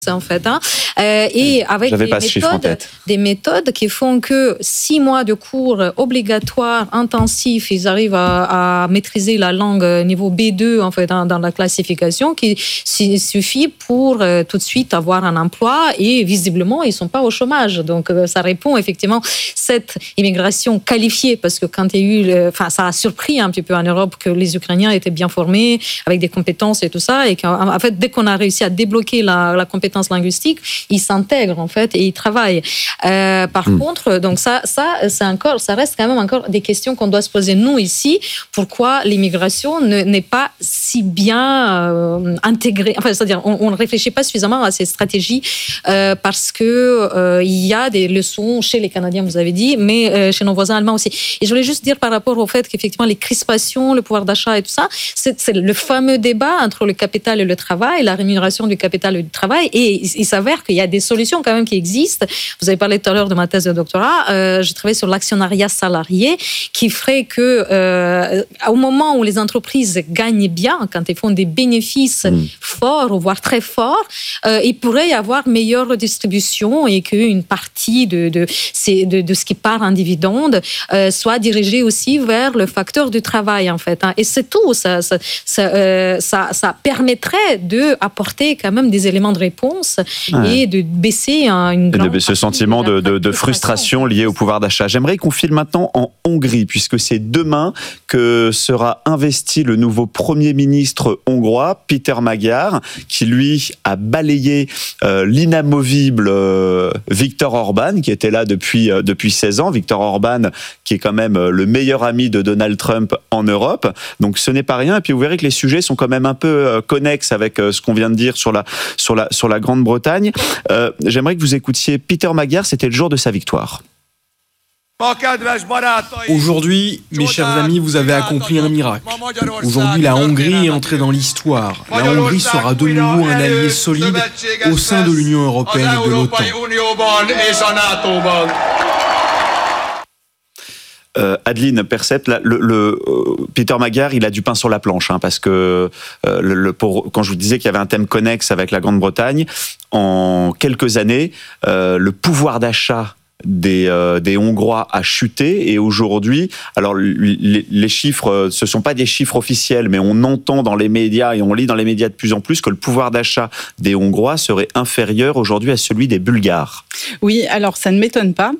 en fait, et avec des méthodes qui font que 6 mois de cours obligatoires, intensifs, ils arrivent à maîtriser la langue niveau B2 en fait dans la classification, qui suffit pour tout de suite avoir un emploi et visiblement ils sont pas au chômage. Donc ça répond effectivement cette immigration qualifiée, parce que quand il y a eu, ça a surpris un petit peu en Europe que les Ukrainiens étaient bien formés avec des compétences et tout ça, et qu'en fait dès qu'on a réussi à débloquer la compétence linguistique, ils s'intègrent en fait et ils travaillent. Par contre, donc ça reste quand même encore des questions qu'on doit se poser nous ici. Pourquoi l'immigration n'est pas si bien intégrée? Enfin, c'est-à-dire, on ne réfléchit pas suffisamment à ces stratégies parce que il y a des leçons chez les Canadiens, vous avez dit, mais chez nos voisins allemands aussi. Et je voulais juste dire par rapport au fait qu'effectivement les crispations, le pouvoir d'achat et tout ça, c'est le fameux débat entre le capital et le travail, la rémunération du capital et du travail. Et il s'avère qu'il y a des solutions quand même qui existent. Vous avez parlé tout à l'heure de ma thèse de doctorat. Je travaille sur l'actionnariat salarié, qui ferait que au moment où les entreprises gagnent bien, quand elles font des bénéfices forts, voire très forts, il pourrait y avoir meilleure redistribution et qu'une partie de ce qui part en dividende soit dirigée aussi vers le facteur du travail en fait. Et c'est tout. Ça permettrait d'apporter quand même des éléments de réponse et de baisser ce sentiment de frustration lié au pouvoir d'achat. J'aimerais qu'on file maintenant en Hongrie, puisque c'est demain que sera investi le nouveau Premier ministre hongrois, Péter Magyar, qui lui a balayé l'inamovible Viktor Orban, qui était là depuis 16 ans. Viktor Orban, qui est quand même le meilleur ami de Donald Trump en Europe. Donc ce n'est pas rien. Et puis vous verrez que les sujets sont quand même un peu connexes avec ce qu'on vient de dire sur la Grande-Bretagne. J'aimerais que vous écoutiez Péter Magyar, c'était le jour de sa victoire. Aujourd'hui, mes chers amis, vous avez accompli un miracle. Aujourd'hui, la Hongrie est entrée dans l'histoire. La Hongrie sera de nouveau un allié solide au sein de l'Union européenne et de l'OTAN. Adeline Percept, Péter Magyar, il a du pain sur la planche, parce que quand je vous disais qu'il y avait un thème connexe avec la Grande-Bretagne, en quelques années, le pouvoir d'achat des Hongrois a chuté, et aujourd'hui, alors les chiffres, ce sont pas des chiffres officiels, mais on entend dans les médias et on lit dans les médias de plus en plus que le pouvoir d'achat des Hongrois serait inférieur aujourd'hui à celui des Bulgares. Oui, alors ça ne m'étonne pas.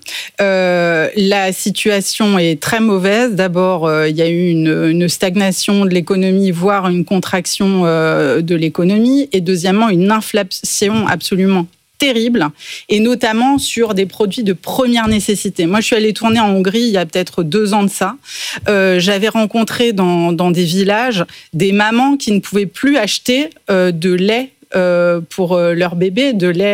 La situation est très mauvaise. D'abord, il y a eu une stagnation de l'économie, voire une contraction de l'économie, et deuxièmement, une inflation absolument terrible, et notamment sur des produits de première nécessité. Moi, je suis allée tourner en Hongrie il y a peut-être 2 ans de ça. J'avais rencontré dans des villages des mamans qui ne pouvaient plus acheter de lait pour leur bébé, de lait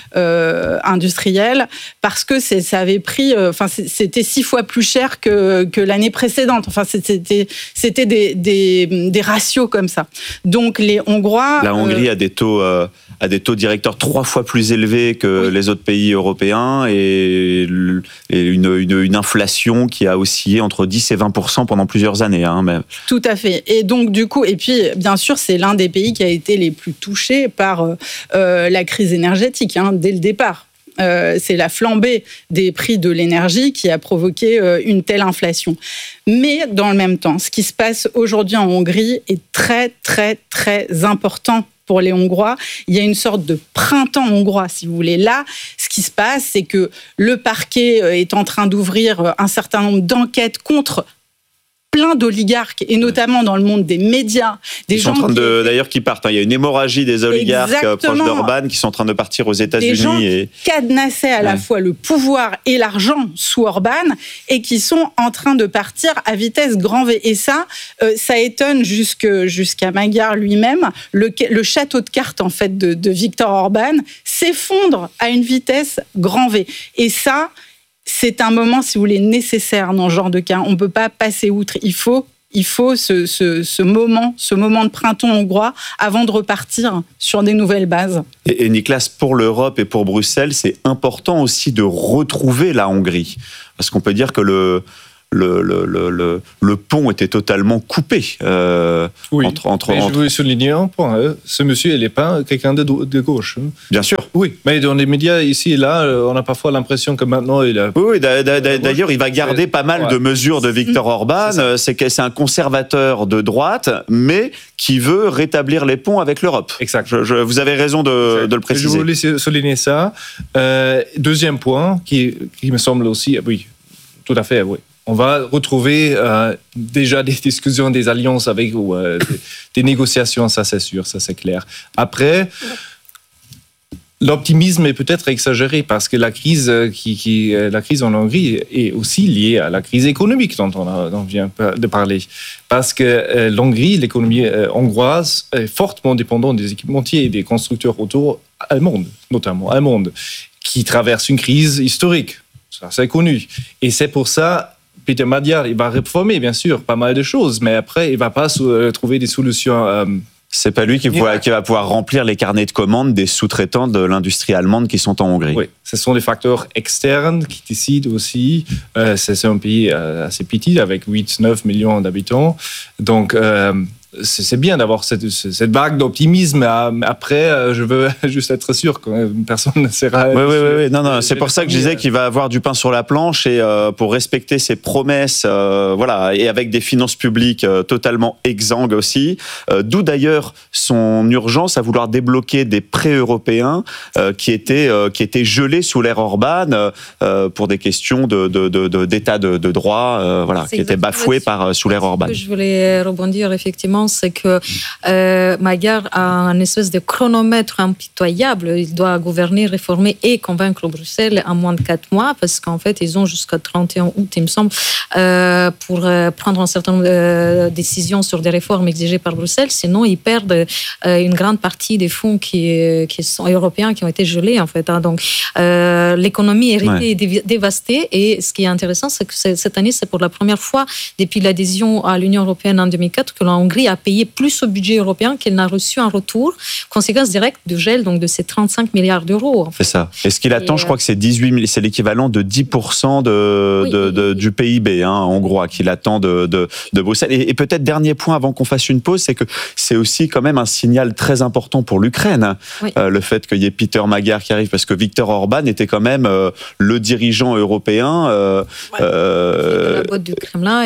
industriel, parce que ça avait pris, c'était 6 fois plus cher que l'année précédente. Enfin, c'était des ratios comme ça. Donc les Hongrois, la Hongrie a des taux directeurs 3 fois plus élevés que les autres pays européens, et une inflation qui a oscillé entre 10 et 20% pendant plusieurs années. Tout à fait. Et donc du coup, et puis bien sûr, c'est l'un des pays qui a été les plus touchés par la crise énergétique dès le départ. C'est la flambée des prix de l'énergie qui a provoqué une telle inflation. Mais dans le même temps, ce qui se passe aujourd'hui en Hongrie est très, très, très important pour les Hongrois. Il y a une sorte de printemps hongrois, si vous voulez. Là, ce qui se passe, c'est que le parquet est en train d'ouvrir un certain nombre d'enquêtes contre plein d'oligarques, et notamment dans le monde des médias. Ils sont en train d'ailleurs qui partent. Il y a une hémorragie des oligarques proches d'Orban qui sont en train de partir aux États-Unis. Des gens qui cadenassaient à la fois le pouvoir et l'argent sous Orban, et qui sont en train de partir à vitesse grand V. Et ça étonne jusqu'à Magyar lui-même. Le château de cartes en fait de Viktor Orban s'effondre à une vitesse grand V. Et ça, c'est un moment, si vous voulez, nécessaire dans ce genre de cas. On ne peut pas passer outre. Il faut ce moment de printemps hongrois avant de repartir sur des nouvelles bases. Et Nicolas, pour l'Europe et pour Bruxelles, c'est important aussi de retrouver la Hongrie. Parce qu'on peut dire que le pont était totalement coupé. Entre. Je voulais souligner un point. Ce monsieur, il n'est pas quelqu'un de gauche. Bien sûr. Oui, mais dans les médias ici et là, on a parfois l'impression que maintenant il a. Oui, d'ailleurs, il va garder pas mal de mesures de Viktor Orban. C'est un conservateur de droite, mais qui veut rétablir les ponts avec l'Europe. Exact. Vous avez raison de le préciser. Je voulais souligner ça. Deuxième point, qui me semble aussi, oui, tout à fait, oui. On va retrouver déjà des discussions, des alliances avec des négociations, ça c'est sûr, ça c'est clair. Après, l'optimisme est peut-être exagéré parce que la crise en Hongrie est aussi liée à la crise économique dont on vient de parler. Parce que l'Hongrie, l'économie hongroise, est fortement dépendante des équipementiers et des constructeurs auto allemands, notamment allemands, qui traversent une crise historique. Ça, c'est connu. Et c'est pour ça, Peter Magyar, il va réformer, bien sûr, pas mal de choses, mais après, il ne va pas trouver des solutions. C'est pas lui qui va pouvoir remplir les carnets de commandes des sous-traitants de l'industrie allemande qui sont en Hongrie. Oui, ce sont des facteurs externes qui décident aussi. C'est un pays assez petit, avec 8-9 millions d'habitants. Donc, c'est bien d'avoir cette vague d'optimisme. Après, je veux juste être sûr que personne ne sera... Oui. Non, c'est pour ça que je disais qu'il va avoir du pain sur la planche et pour respecter ses promesses, et avec des finances publiques totalement exsangues aussi. D'où d'ailleurs son urgence à vouloir débloquer des prêts européens qui étaient gelés sous l'ère Orban pour des questions d'état de droit, qui étaient bafoués sous l'ère Orban. Je voulais rebondir effectivement, c'est que Magyar a un espèce de chronomètre impitoyable. Il doit gouverner, réformer et convaincre Bruxelles en moins de 4 mois, parce qu'en fait, ils ont jusqu'à 31 août, il me semble, pour prendre un certain nombre de décisions sur des réformes exigées par Bruxelles. Sinon, ils perdent une grande partie des fonds qui sont européens, qui ont été gelés, en fait. Donc, l'économie est dévastée. Et ce qui est intéressant, c'est que cette année, c'est pour la première fois depuis l'adhésion à l'Union européenne en 2004 que la Hongrie a payé plus au budget européen qu'elle n'a reçu en retour, conséquence directe du gel donc de ces 35 milliards d'euros. En fait. C'est ça. Et ce qu'il attend, je crois que c'est 18 c'est l'équivalent de 10% du PIB hongrois qu'il attend de Bruxelles. Et peut-être dernier point avant qu'on fasse une pause, c'est que c'est aussi quand même un signal très important pour l'Ukraine, le fait qu'il y ait Peter Magyar qui arrive, parce que Viktor Orban était quand même le dirigeant européen à la botte du Kremlin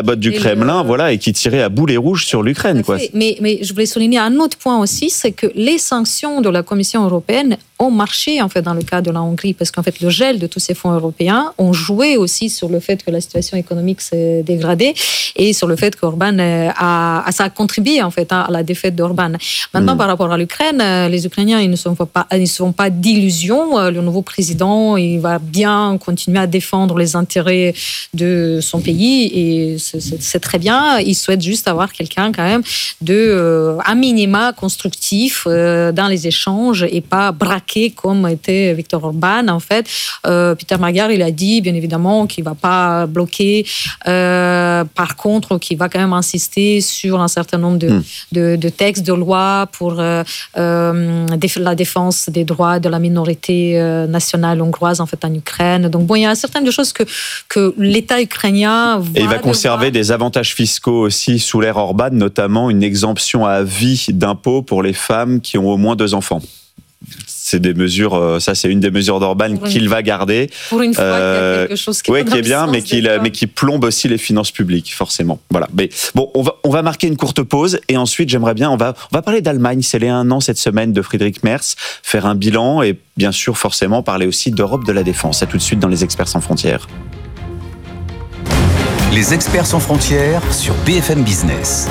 et qui tirait à boulet rouge sur l'Ukraine. Mais je voulais souligner un autre point aussi, c'est que les sanctions de la Commission européenne ont marché en fait dans le cas de la Hongrie, parce qu'en fait le gel de tous ces fonds européens ont joué aussi sur le fait que la situation économique s'est dégradée et sur le fait qu'Orban ça a contribué en fait à la défaite d'Orban. Maintenant, par rapport à l'Ukraine, les Ukrainiens ils ne se font pas d'illusions. Le nouveau président il va bien continuer à défendre les intérêts de son pays et c'est très bien. Il souhaite juste avoir quelqu'un quand même à minima constructif dans les échanges et pas braqué comme était Viktor Orban en fait. Peter Magyar il a dit bien évidemment qu'il va pas bloquer, par contre qu'il va quand même insister sur un certain nombre de textes de loi pour la défense des droits de la minorité nationale hongroise en fait en Ukraine. Donc il y a certaines choses que l'État ukrainien et il va conserver des avantages fiscaux aussi sous l'ère Orban, notamment une exemption à vie d'impôts pour les femmes qui ont au moins 2 enfants. C'est des mesures, ça c'est une des mesures d'Orban qu'il va garder. Pour une fois, il y a quelque chose qui est bien, mais qui plombe aussi les finances publiques, forcément. Voilà. Mais bon, on va marquer une courte pause et ensuite j'aimerais bien, on va parler d'Allemagne. C'est les 1 an cette semaine de Friedrich Merz, faire un bilan et bien sûr forcément parler aussi d'Europe de la défense. À tout de suite dans les Experts sans frontières. Les Experts sans frontières sur BFM Business.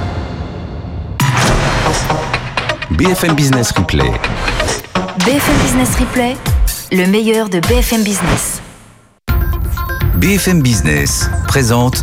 BFM Business Replay. BFM Business Replay, le meilleur de BFM Business. BFM Business présente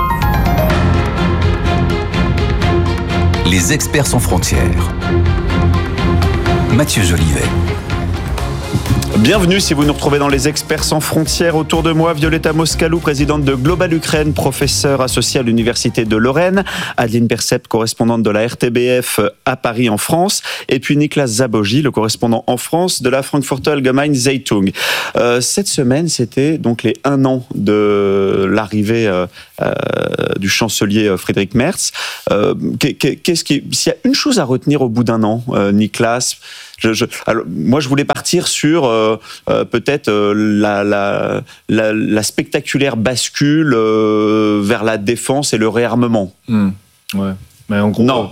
Les Experts sans frontières. Mathieu Jolivet. Bienvenue si vous nous retrouvez dans les Experts sans frontières. Autour de moi, Violeta Moscalou, présidente de Global Ukraine, professeure associée à l'Université de Lorraine, Adeline Percept, correspondante de la RTBF à Paris en France, et puis Niklas Zabogy, le correspondant en France de la Frankfurter Allgemeine Zeitung. Cette semaine, c'était donc les 1 an de l'arrivée du chancelier Friedrich Merz. S'il y a une chose à retenir au bout d'1 an, Niklas, alors, moi, je voulais partir sur peut-être la spectaculaire bascule vers la défense et le réarmement. Ouais. Mais en gros, non.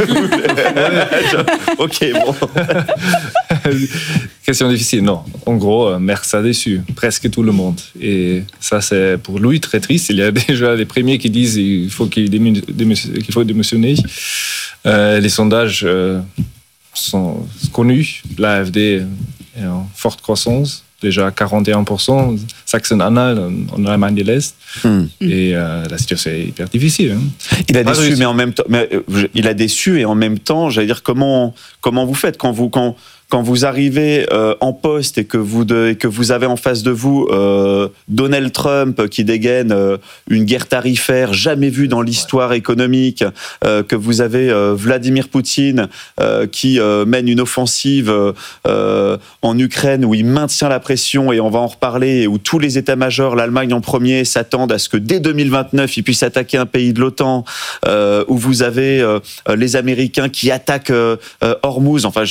Ok, bon. Question difficile. Non. En gros, Merz a déçu presque tout le monde. Et ça, c'est pour lui très triste. Il y a déjà les premiers qui disent qu'il faut démissionner. Les sondages sont connus. L'AfD est en forte croissance, déjà 41%, Sachsen-Anhalt en Allemagne de l'Est. Et la situation est hyper difficile. Il a déçu, mais en même temps, il a déçu et en même temps, j'allais dire, comment vous faites quand vous arrivez en poste et que vous avez en face de vous Donald Trump qui dégaine une guerre tarifaire jamais vue dans l'histoire économique, que vous avez Vladimir Poutine qui mène une offensive en Ukraine où il maintient la pression, et on va en reparler, et où tous les états-majors, l'Allemagne en premier, s'attendent à ce que dès 2029 il puisse attaquer un pays de l'OTAN, où vous avez les Américains qui attaquent Hormuz. Enfin,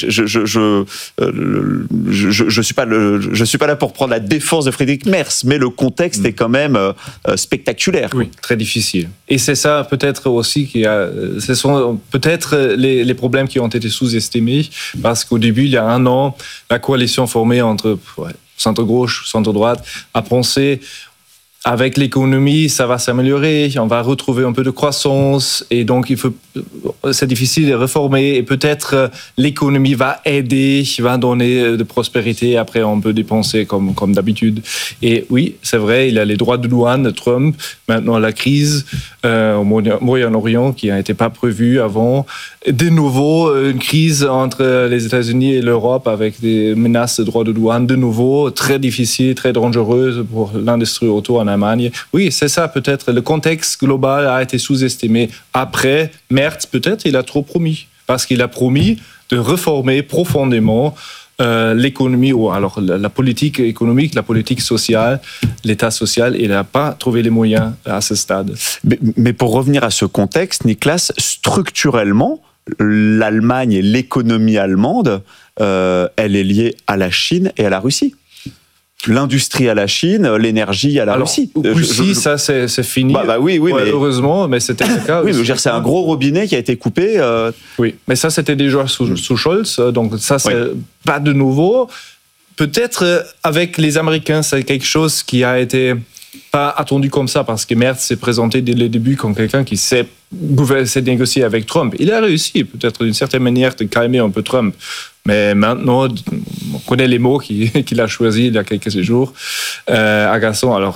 je suis pas là pour prendre la défense de Friedrich Merz, mais le contexte est quand même spectaculaire. Oui, très difficile. Et c'est ça peut-être aussi ce sont peut-être les problèmes qui ont été sous-estimés, parce qu'au début, il y a 1 an, la coalition formée entre centre-gauche, centre-droite a pensé: avec l'économie, ça va s'améliorer, on va retrouver un peu de croissance, et donc c'est difficile de réformer, et peut-être l'économie va aider, va donner de prospérité, après on peut dépenser comme d'habitude. Et oui, c'est vrai, il y a les droits de douane de Trump, maintenant la crise au Moyen-Orient qui n'était pas prévue avant, de nouveau une crise entre les États-Unis et l'Europe avec des menaces de droits de douane, de nouveau très difficile, très dangereuse pour l'industrie auto en Allemagne. Oui, c'est ça, peut-être. Le contexte global a été sous-estimé. Après, Merz, peut-être, il a trop promis. Parce qu'il a promis de réformer profondément l'économie, ou alors la politique économique, la politique sociale, l'État social. Il n'a pas trouvé les moyens à ce stade. Mais pour revenir à ce contexte, Niklas, structurellement, l'Allemagne et l'économie allemande, elle est liée à la Chine et à la Russie. L'industrie à la Chine, l'énergie à la Russie. Russie, ça c'est fini. Oui, mais heureusement, mais c'était le cas. Oui, c'est un gros robinet qui a été coupé. Oui, mais ça c'était déjà sous Scholz, donc ça c'est pas de nouveau. Peut-être avec les Américains, c'est quelque chose qui a été pas attendu comme ça, parce que Merz s'est présenté dès le début comme quelqu'un qui sait négocier avec Trump. Il a réussi, peut-être d'une certaine manière, de calmer un peu Trump. Mais maintenant, on connaît les mots qu'il a choisis il y a quelques jours, agaçants, alors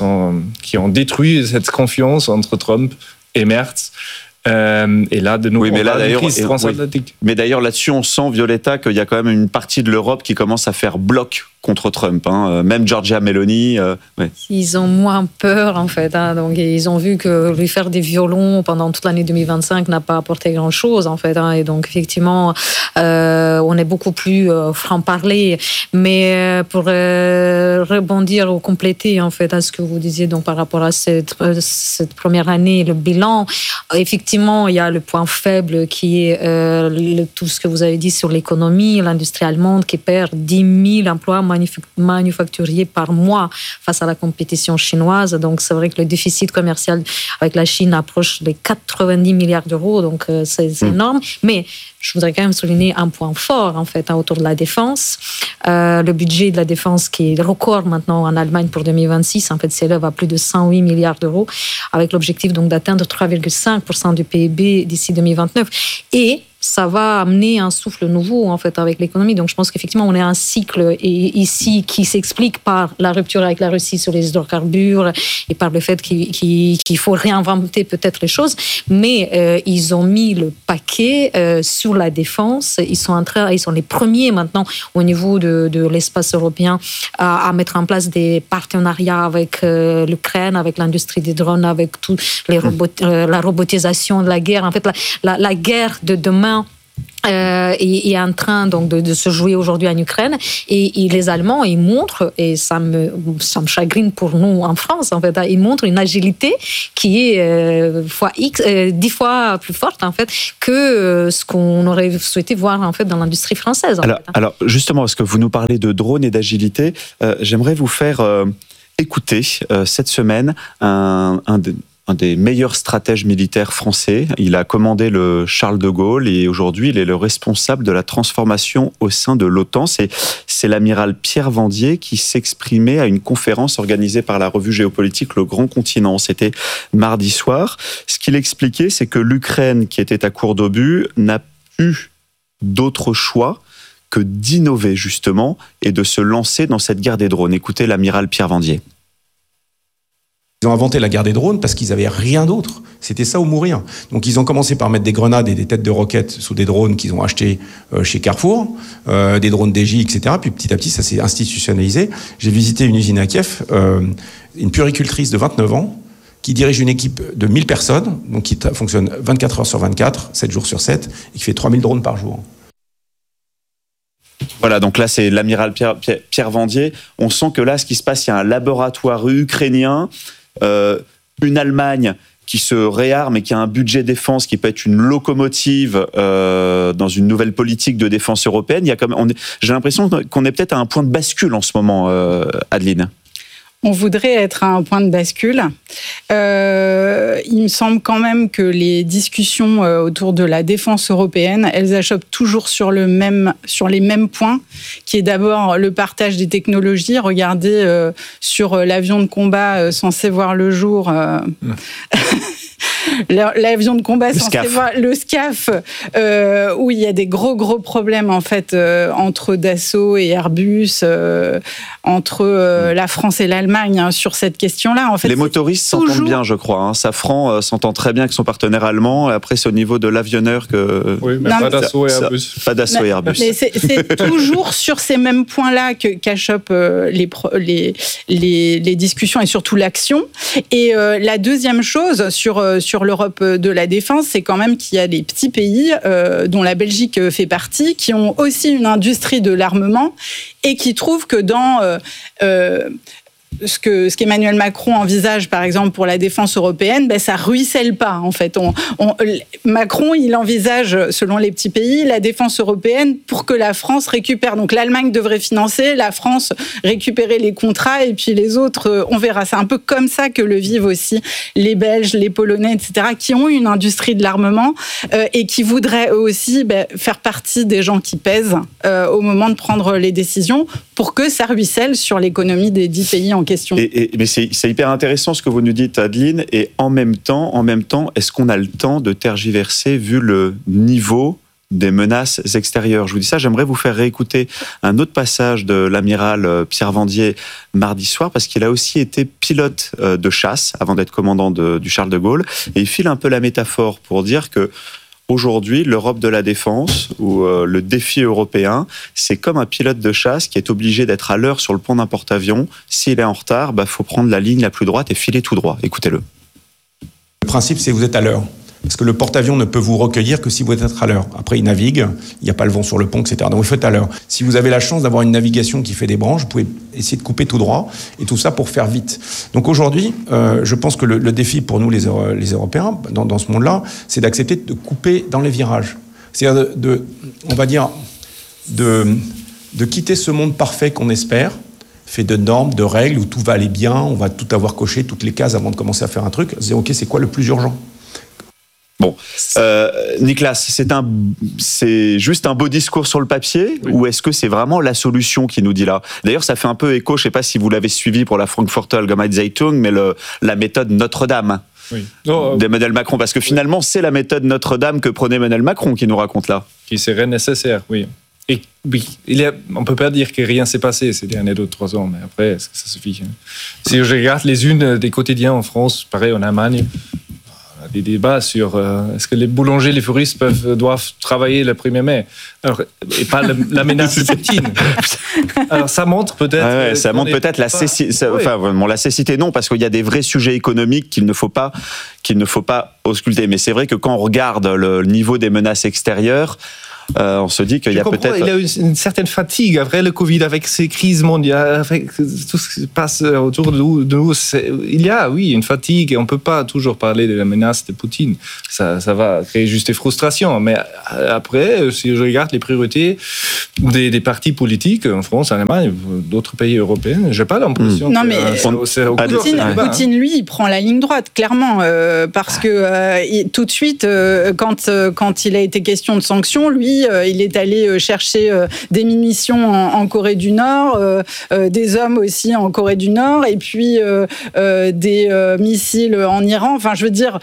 qui ont détruit cette confiance entre Trump et Merz. Et là, de nouveau, on a une crise transatlantique. Mais d'ailleurs, là-dessus, on sent, Violeta, qu'il y a quand même une partie de l'Europe qui commence à faire bloc contre Trump. Même Giorgia Meloni. Ils ont moins peur, en fait. Donc, ils ont vu que lui faire des violons pendant toute l'année 2025 n'a pas apporté grand-chose, en fait. Et donc, effectivement, on est beaucoup plus franc-parler. Mais pour rebondir ou compléter, en fait, à ce que vous disiez donc, par rapport à cette première année, le bilan, effectivement, il y a le point faible qui est tout ce que vous avez dit sur l'économie, l'industrie allemande qui perd 10 000 emplois manufacturiers par mois face à la compétition chinoise. Donc, c'est vrai que le déficit commercial avec la Chine approche les 90 milliards d'euros. Donc, c'est énorme. Mais je voudrais quand même souligner un point fort, en fait, autour de la défense. Le budget de la défense, qui est record maintenant en Allemagne pour 2026, en fait, s'élève à plus de 108 milliards d'euros, avec l'objectif donc d'atteindre 3,5% du PIB d'ici 2029. Et ça va amener un souffle nouveau en fait avec l'économie. Donc je pense qu'effectivement on est à un cycle ici qui s'explique par la rupture avec la Russie sur les hydrocarbures et par le fait qu'il faut réinventer peut-être les choses. Mais ils ont mis le paquet sur la défense. Ils sont les premiers maintenant au niveau de l'espace européen à mettre en place des partenariats avec l'Ukraine, avec l'industrie des drones, avec tout la robotisation de la guerre. En fait, la guerre de demain est en train donc de se jouer aujourd'hui en Ukraine et les Allemands ils montrent, et ça me chagrine pour nous en France en fait, ils montrent une agilité qui est 10 fois plus forte en fait que ce qu'on aurait souhaité voir en fait dans l'industrie française. Alors justement, parce que vous nous parlez de drones et d'agilité, j'aimerais vous faire écouter cette semaine un des meilleurs stratèges militaires français. Il a commandé le Charles de Gaulle et aujourd'hui, il est le responsable de la transformation au sein de l'OTAN. C'est l'amiral Pierre Vandier qui s'exprimait à une conférence organisée par la revue géopolitique Le Grand Continent. C'était mardi soir. Ce qu'il expliquait, c'est que l'Ukraine, qui était à court d'obus, n'a eu d'autre choix que d'innover justement et de se lancer dans cette guerre des drones. Écoutez l'amiral Pierre Vandier. Ils ont inventé la guerre des drones parce qu'ils n'avaient rien d'autre. C'était ça ou mourir. Donc ils ont commencé par mettre des grenades et des têtes de roquettes sous des drones qu'ils ont achetés chez Carrefour, des drones DJ, etc. Puis petit à petit, ça s'est institutionnalisé. J'ai visité une usine à Kiev, une puéricultrice de 29 ans, qui dirige une équipe de 1000 personnes, donc qui fonctionne 24 heures sur 24, 7 jours sur 7, et qui fait 3000 drones par jour. Voilà, donc là, c'est l'amiral Pierre Vandier. On sent que là, ce qui se passe, il y a un laboratoire ukrainien, une Allemagne qui se réarme et qui a un budget défense qui peut être une locomotive dans une nouvelle politique de défense européenne. J'ai l'impression qu'on est peut-être à un point de bascule en ce moment, Adeline. On voudrait être à un point de bascule. Il me semble quand même que les discussions autour de la défense européenne, elles achoppent toujours sur les mêmes points, qui est d'abord le partage des technologies. Regardez sur l'avion de combat censé voir le jour. L'avion de combat censé voir le SCAF, où il y a des gros problèmes en fait entre Dassault et Airbus, entre la France et l'Allemagne sur cette question-là. En fait, les motoristes s'entendent bien, je crois. Safran s'entend très bien avec son partenaire allemand. Et après, c'est au niveau de l'avionneur que. Oui, mais pas Dassault et Airbus. Pas Dassault et Airbus. Mais c'est toujours sur ces mêmes points-là qu'achoppent les discussions et surtout l'action. Et la deuxième chose sur l'Europe de la défense, c'est quand même qu'il y a des petits pays, dont la Belgique fait partie, qui ont aussi une industrie de l'armement et qui trouvent que dans ce qu'Emmanuel Macron envisage, par exemple, pour la défense européenne, ça ruisselle pas, en fait. Macron, il envisage, selon les petits pays, la défense européenne pour que la France récupère. Donc, l'Allemagne devrait financer, la France récupérer les contrats, et puis les autres, on verra. C'est un peu comme ça que le vivent aussi les Belges, les Polonais, etc., qui ont une industrie de l'armement et qui voudraient eux aussi faire partie des gens qui pèsent au moment de prendre les décisions pour que ça ruisselle sur l'économie des 10 pays en question. Mais c'est hyper intéressant ce que vous nous dites, Adeline, et en même temps, est-ce qu'on a le temps de tergiverser vu le niveau des menaces extérieures? Je vous dis ça, j'aimerais vous faire réécouter un autre passage de l'amiral Pierre Vandier mardi soir, parce qu'il a aussi été pilote de chasse avant d'être commandant du Charles de Gaulle, et il file un peu la métaphore pour dire que aujourd'hui, l'Europe de la défense ou le défi européen, c'est comme un pilote de chasse qui est obligé d'être à l'heure sur le pont d'un porte-avions. S'il est en retard, faut prendre la ligne la plus droite et filer tout droit. Écoutez-le. Le principe, c'est que vous êtes à l'heure. Parce que le porte-avions ne peut vous recueillir que si vous êtes à l'heure. Après, il navigue, il n'y a pas le vent sur le pont, etc. Donc, il faut être à l'heure. Si vous avez la chance d'avoir une navigation qui fait des branches, vous pouvez essayer de couper tout droit, et tout ça pour faire vite. Donc aujourd'hui, je pense que le défi pour nous, les Européens, dans ce monde-là, c'est d'accepter de couper dans les virages. C'est-à-dire de quitter ce monde parfait qu'on espère, fait de normes, de règles, où tout va aller bien, on va tout avoir coché, toutes les cases avant de commencer à faire un truc. C'est OK, c'est quoi le plus urgent ? Bon, Nicolas, c'est juste un beau discours sur le papier, oui, ou est-ce que c'est vraiment la solution qu'il nous dit là? D'ailleurs, ça fait un peu écho, je ne sais pas si vous l'avez suivi pour la Frankfurter Allgemeine Zeitung, mais la méthode Notre-Dame. d'Emmanuel Macron, parce que finalement, c'est la méthode Notre-Dame que prenait Emmanuel Macron qui nous raconte là. Qui serait nécessaire, oui. Et oui, on ne peut pas dire que rien s'est passé ces derniers 2-3 ans, mais après, est-ce que ça suffit? Si je regarde les unes des quotidiens en France, pareil en Allemagne, on a des débats sur est-ce que les boulangers, les fleuriste doivent travailler le 1er mai, et pas la menace de Poutine. Alors ça montre peut-être... ça montre peut-être la cécité. La cécité, non, parce qu'il y a des vrais sujets économiques qu'il ne faut pas ausculter. Mais c'est vrai que quand on regarde le niveau des menaces extérieures, on se dit qu'il y a peut-être... Il y a une certaine fatigue après le Covid, avec ces crises mondiales, avec tout ce qui se passe autour de nous. Il y a, oui, une fatigue, et on ne peut pas toujours parler de la menace de Poutine. Ça va créer juste des frustrations. Mais après, si je regarde les priorités des partis politiques en France, en Allemagne, d'autres pays européens, je n'ai pas l'impression Poutine, lui, il prend la ligne droite, clairement, parce que tout de suite, quand il a été question de sanctions, lui, il est allé chercher des munitions en Corée du Nord, des hommes aussi en Corée du Nord, et puis des missiles en Iran. Enfin, je veux dire,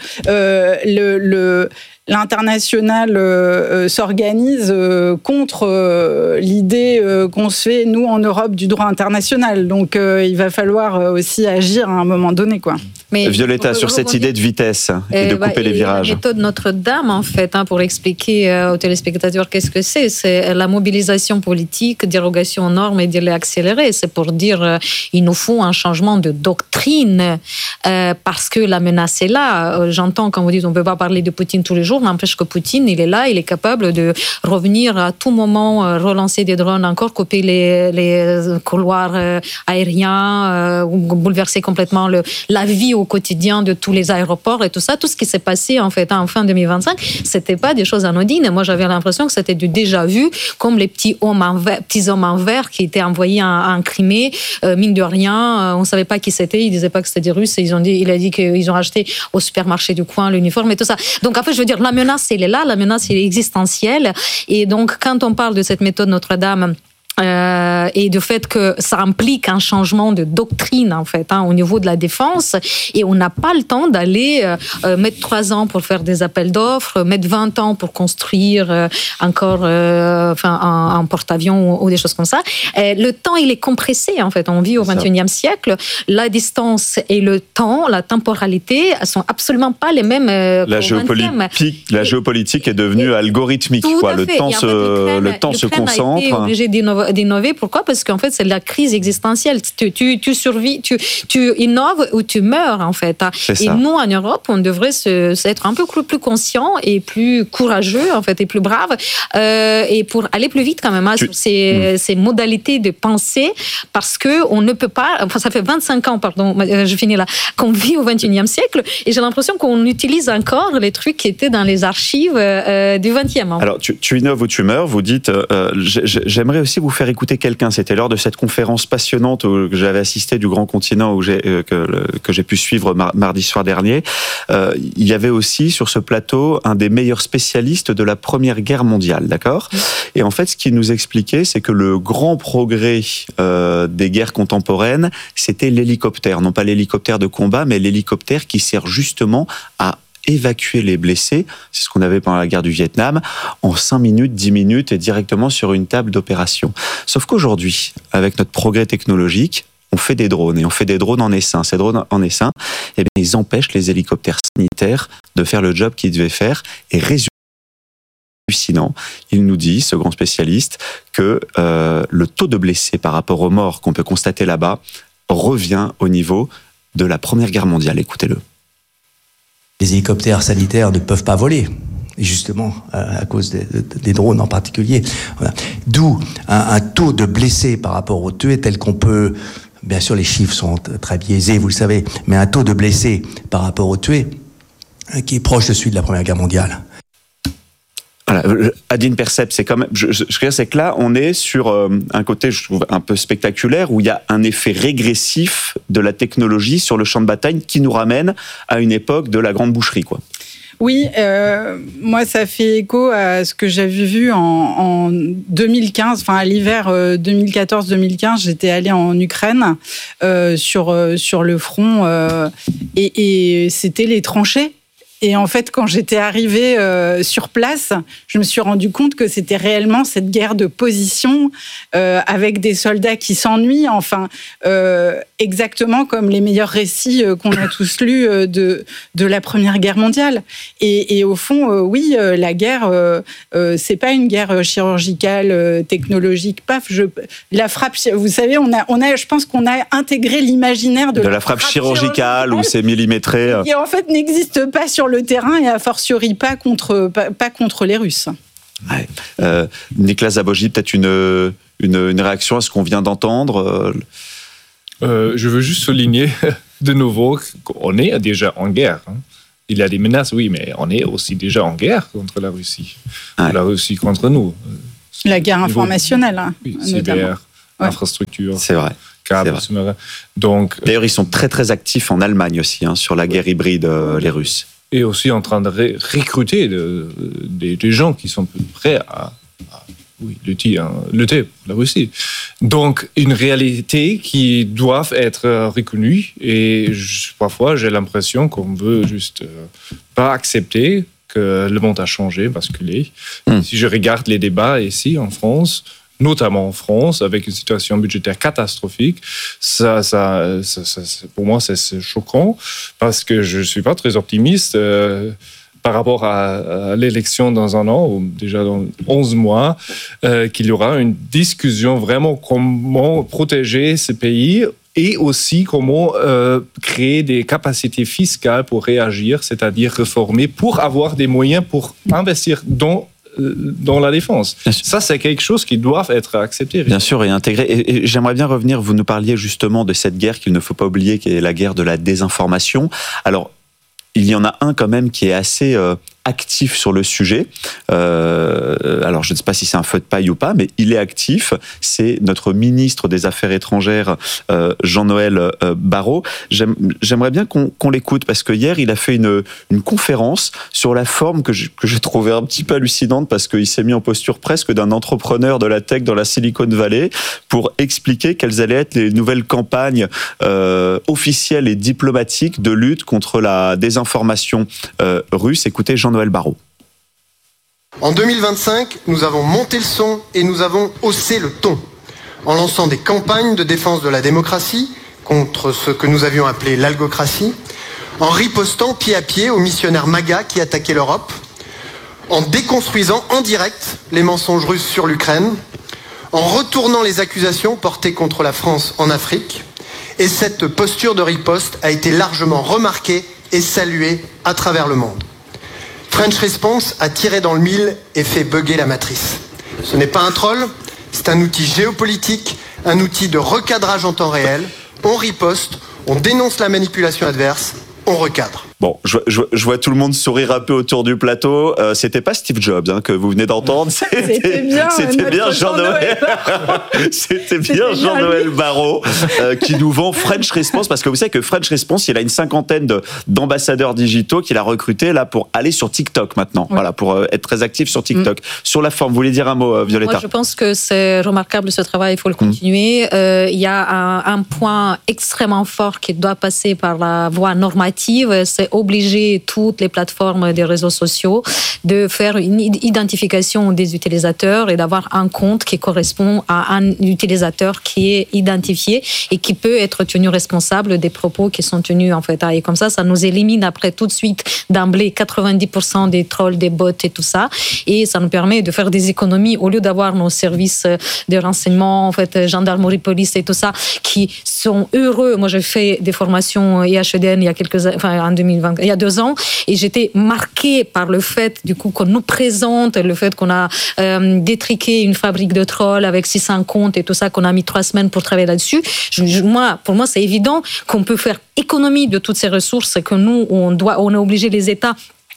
l'international s'organise contre l'idée qu'on se fait, nous, en Europe, du droit international. Donc, il va falloir aussi agir à un moment donné, quoi. Mais Violetta, sur cette idée de vitesse et de couper les virages. La méthode Notre-Dame, en fait, pour expliquer aux téléspectateurs qu'est-ce que c'est la mobilisation politique, dérogation aux normes et de les accélérer. C'est pour dire il nous faut un changement de doctrine parce que la menace est là. J'entends quand vous dites on ne peut pas parler de Poutine tous les jours, n'empêche que Poutine, il est là, il est capable de revenir à tout moment, relancer des drones encore, couper les couloirs aériens, bouleverser complètement la vie au quotidien de tous les aéroports et tout ça. Tout ce qui s'est passé en fait en fin 2025, c'était pas des choses anodines. Moi, j'avais l'impression que c'était du déjà vu, comme les petits hommes en vert qui étaient envoyés en Crimée. Mine de rien, on savait pas qui c'était. Ils disaient pas que c'était des Russes. Il a dit qu'ils ont acheté au supermarché du coin l'uniforme et tout ça. Donc en fait, je veux dire, la menace, elle est là. La menace, elle est existentielle. Et donc, quand on parle de cette méthode Notre-Dame, et du fait que ça implique un changement de doctrine en fait au niveau de la défense, et on n'a pas le temps d'aller mettre 3 ans pour faire des appels d'offres, mettre 20 ans pour construire encore un porte-avions ou des choses comme ça. Le temps, il est compressé en fait. On vit au 21e siècle. La distance et le temps, la temporalité sont absolument pas les mêmes. La géopolitique est devenue algorithmique. Quoi. Le temps se concentre. A été obligé d'innover. Pourquoi? Parce qu'en fait, c'est la crise existentielle. Tu survis, tu innoves ou tu meurs, en fait. Et nous, en Europe, on devrait être un peu plus conscient et plus courageux, en fait, et plus brave, et pour aller plus vite, quand même, sur ces modalités de pensée, parce qu'on ne peut pas... Enfin, ça fait 25 ans, je finis là, qu'on vit au 21e siècle, et j'ai l'impression qu'on utilise encore les trucs qui étaient dans les archives du 20e. Alors, tu innoves ou tu meurs, vous dites... j'aimerais aussi vous faire écouter quelqu'un. C'était lors de cette conférence passionnante que j'avais assisté du Grand Continent que j'ai pu suivre mardi soir dernier. Il y avait aussi sur ce plateau un des meilleurs spécialistes de la Première Guerre mondiale, d'accord ? Et en fait, ce qu'il nous expliquait, c'est que le grand progrès des guerres contemporaines, c'était l'hélicoptère. Non pas l'hélicoptère de combat, mais l'hélicoptère qui sert justement à évacuer les blessés, c'est ce qu'on avait pendant la guerre du Vietnam, en 5 minutes, 10 minutes et directement sur une table d'opération. Sauf qu'aujourd'hui, avec notre progrès technologique, on fait des drones, et on fait des drones en essaim. Ces drones en essaim, eh bien, ils empêchent les hélicoptères sanitaires de faire le job qu'ils devaient faire, et hallucinant, il nous dit, ce grand spécialiste, que le taux de blessés par rapport aux morts qu'on peut constater là-bas revient au niveau de la Première Guerre mondiale. Écoutez-le. Les hélicoptères sanitaires ne peuvent pas voler, justement, à cause des drones en particulier. Voilà. D'où un taux de blessés par rapport aux tués tel qu'on peut... Bien sûr, les chiffres sont très biaisés, vous le savez, mais un taux de blessés par rapport aux tués qui est proche de celui de la Première Guerre mondiale. Voilà, Adine Percept, c'est quand même. C'est que là, on est sur un côté, je trouve, un peu spectaculaire, où il y a un effet régressif de la technologie sur le champ de bataille qui nous ramène à une époque de la grande boucherie, quoi. Oui, moi, ça fait écho à ce que j'avais vu en 2015, enfin à l'hiver 2014-2015. J'étais allée en Ukraine sur le front et c'était les tranchées. Et en fait, quand j'étais arrivée sur place, je me suis rendu compte que c'était réellement cette guerre de position avec des soldats qui s'ennuient, enfin, exactement comme les meilleurs récits qu'on a tous lus de la Première Guerre mondiale. Et au fond, oui, la guerre, c'est pas une guerre chirurgicale, technologique, paf. La frappe, vous savez, on a, je pense qu'on a intégré l'imaginaire de la frappe chirurgicale où c'est millimétré. Qui en fait n'existe pas sur le terrain et a fortiori pas contre les Russes. Ouais. Nicolas Zabojdi, peut-être une réaction à ce qu'on vient d'entendre. Je veux juste souligner de nouveau qu'on est déjà en guerre. Il y a des menaces, oui, mais on est aussi déjà en guerre contre la Russie. Ouais. La Russie contre nous. La guerre informationnelle, oui, cyber, infrastructure. C'est vrai. Donc, d'ailleurs, ils sont très très actifs en Allemagne aussi, sur la guerre hybride, les Russes. Et aussi en train de recruter des gens qui sont prêts à lutter pour la Russie. Donc, une réalité qui doit être reconnue. Et parfois, j'ai l'impression qu'on veut juste pas accepter que le monde a changé, basculé. Si je regarde les débats ici en France, notamment en France, avec une situation budgétaire catastrophique, ça pour moi, c'est choquant, parce que je ne suis pas très optimiste par rapport à l'élection dans un an, ou déjà dans 11 mois, qu'il y aura une discussion vraiment comment protéger ce pays et aussi comment créer des capacités fiscales pour réagir, c'est-à-dire réformer, pour avoir des moyens pour investir dans la défense. Ça, c'est quelque chose qui doit être accepté. Bien sûr, et intégré. Et j'aimerais bien revenir, vous nous parliez justement de cette guerre qu'il ne faut pas oublier, qui est la guerre de la désinformation. Alors, il y en a un quand même qui est assez actif sur le sujet. Alors, je ne sais pas si c'est un feu de paille ou pas, mais il est actif. C'est notre ministre des Affaires étrangères, Jean-Noël Barrot. J'aimerais bien qu'on l'écoute, parce que hier, il a fait une conférence sur la forme que j'ai trouvé un petit peu hallucinante, parce qu'il s'est mis en posture presque d'un entrepreneur de la tech dans la Silicon Valley pour expliquer quelles allaient être les nouvelles campagnes officielles et diplomatiques de lutte contre la désinformation russe. Écoutez Jean-Noël Barrot. En 2025, nous avons monté le son et nous avons haussé le ton en lançant des campagnes de défense de la démocratie contre ce que nous avions appelé l'algocratie, en ripostant pied à pied aux missionnaires MAGA qui attaquaient l'Europe, en déconstruisant en direct les mensonges russes sur l'Ukraine, en retournant les accusations portées contre la France en Afrique. Et cette posture de riposte a été largement remarquée et saluée à travers le monde. French Response a tiré dans le mille et fait bugger la matrice. Ce n'est pas un troll, c'est un outil géopolitique, un outil de recadrage en temps réel. On riposte, on dénonce la manipulation adverse, on recadre. Bon, je vois tout le monde sourire un peu autour du plateau. C'était pas Steve Jobs que vous venez d'entendre. C'était bien Jean-Noël. C'était bien Jean-Noël Barrot qui nous vend French Response, parce que vous savez que French Response, il a une 50aine d'ambassadeurs digitaux qu'il a recrutés là pour aller sur TikTok maintenant. Oui. Voilà, pour être très actif sur TikTok. Sur la forme, vous voulez dire un mot, Violetta? Moi, je pense que c'est remarquable ce travail, il faut le continuer. Il y a un point extrêmement fort qui doit passer par la voie normative, c'est obliger toutes les plateformes des réseaux sociaux de faire une identification des utilisateurs et d'avoir un compte qui correspond à un utilisateur qui est identifié et qui peut être tenu responsable des propos qui sont tenus en fait. Et comme ça nous élimine après tout de suite d'emblée 90% des trolls, des bots et tout ça. Et ça nous permet de faire des économies au lieu d'avoir nos services de renseignement, en fait, gendarmerie, police et tout ça, qui sont heureux. Moi, j'ai fait des formations IHEDN il y a 2 ans, et j'étais marquée par le fait, du coup, qu'on nous présente le fait qu'on a détriqué une fabrique de trolls avec 600 comptes et tout ça, qu'on a mis 3 semaines pour travailler là-dessus. Pour moi, c'est évident qu'on peut faire économie de toutes ces ressources, que nous, on est obligé, les États,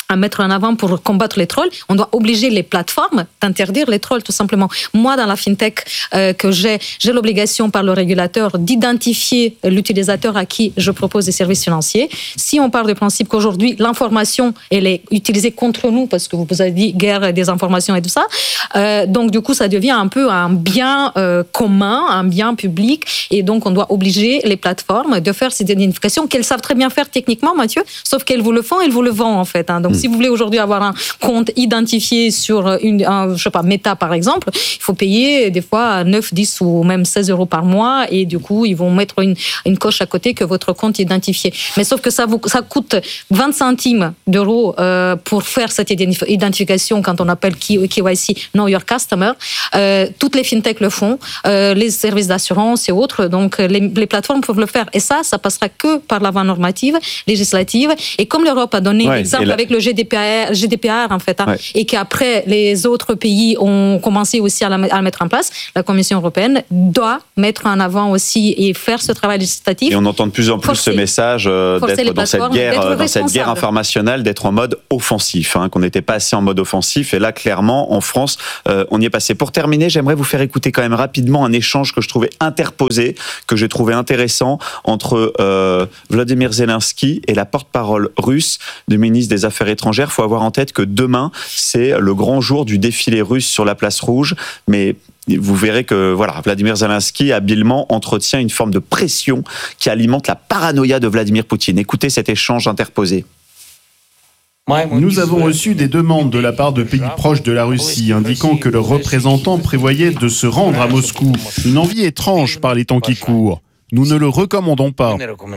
à mettre en avant pour combattre les trolls, on doit obliger les plateformes d'interdire les trolls, tout simplement. Moi, dans la fintech que j'ai l'obligation par le régulateur d'identifier l'utilisateur à qui je propose des services financiers. Si on part du principe qu'aujourd'hui, l'information, elle est utilisée contre nous, parce que vous avez dit guerre des informations et tout ça, donc du coup, ça devient un peu un bien commun, un bien public, et donc on doit obliger les plateformes de faire cette identification qu'elles savent très bien faire techniquement, Mathieu, sauf qu'elles vous le font, elles vous le vendent en fait. Donc si vous voulez aujourd'hui avoir un compte identifié sur je sais pas, Meta par exemple, il faut payer des fois 9, 10 ou même 16 euros par mois, et du coup ils vont mettre une coche à côté que votre compte est identifié. Mais sauf que ça coûte 20 centimes d'euros pour faire cette identification quand on appelle KYC, Know Your Customer. Toutes les fintechs le font, les services d'assurance et autres, donc les plateformes peuvent le faire. Et ça passera que par la voie normative, législative. Et comme l'Europe a donné l'exemple avec le GDPR en fait, et qu'après les autres pays ont commencé aussi à le mettre en place, la Commission européenne doit mettre en avant aussi et faire ce travail législatif. Et on entend de plus en plus ce message d'être dans cette guerre informationnelle, d'être en mode offensif, qu'on n'était pas assez en mode offensif. Et là, clairement, en France, on y est passé. Pour terminer, j'aimerais vous faire écouter quand même rapidement un échange que je trouvais interposé, que j'ai trouvé intéressant, entre Vladimir Zelensky et la porte-parole russe du ministre des Affaires étrangères. Il faut avoir en tête que demain, c'est le grand jour du défilé russe sur la place rouge, mais vous verrez que Vladimir Zelensky habilement entretient une forme de pression qui alimente la paranoïa de Vladimir Poutine. Écoutez cet échange interposé. Nous avons reçu des demandes de la part de pays proches de la Russie indiquant que le représentant prévoyait de se rendre à Moscou. Une envie étrange par les temps qui courent. Nous ne le recommandons pas.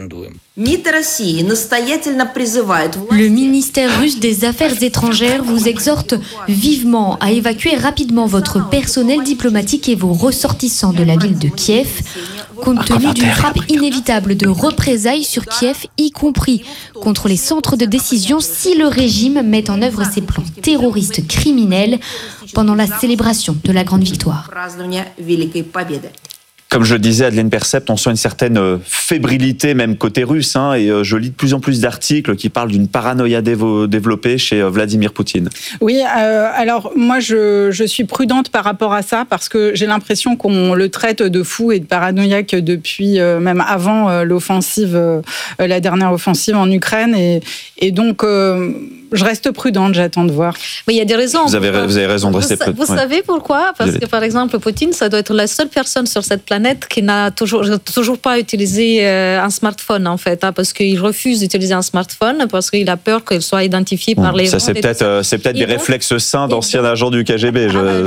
Le ministère russe des Affaires étrangères vous exhorte vivement à évacuer rapidement votre personnel diplomatique et vos ressortissants de la ville de Kiev, compte tenu d'une frappe inévitable de représailles sur Kiev, y compris contre les centres de décision si le régime met en œuvre ses plans terroristes criminels pendant la célébration de la grande victoire. Comme je le disais, Adeline Percept, on sent une certaine fébrilité, même côté russe, et je lis de plus en plus d'articles qui parlent d'une paranoïa développée chez Vladimir Poutine. Oui, alors moi je suis prudente par rapport à ça, parce que j'ai l'impression qu'on le traite de fou et de paranoïaque depuis même avant l'offensive, la dernière offensive en Ukraine, et donc je reste prudente, j'attends de voir. Mais il y a des raisons. Vous avez raison de rester prudente. Vous savez pourquoi ? Parce que par exemple, Poutine, ça doit être la seule personne sur cette planète qui n'a toujours pas utilisé un smartphone, en fait, parce qu'il refuse d'utiliser un smartphone parce qu'il a peur qu'il soit identifié par les... Ça, c'est peut-être des réflexes sains d'anciens agents du KGB.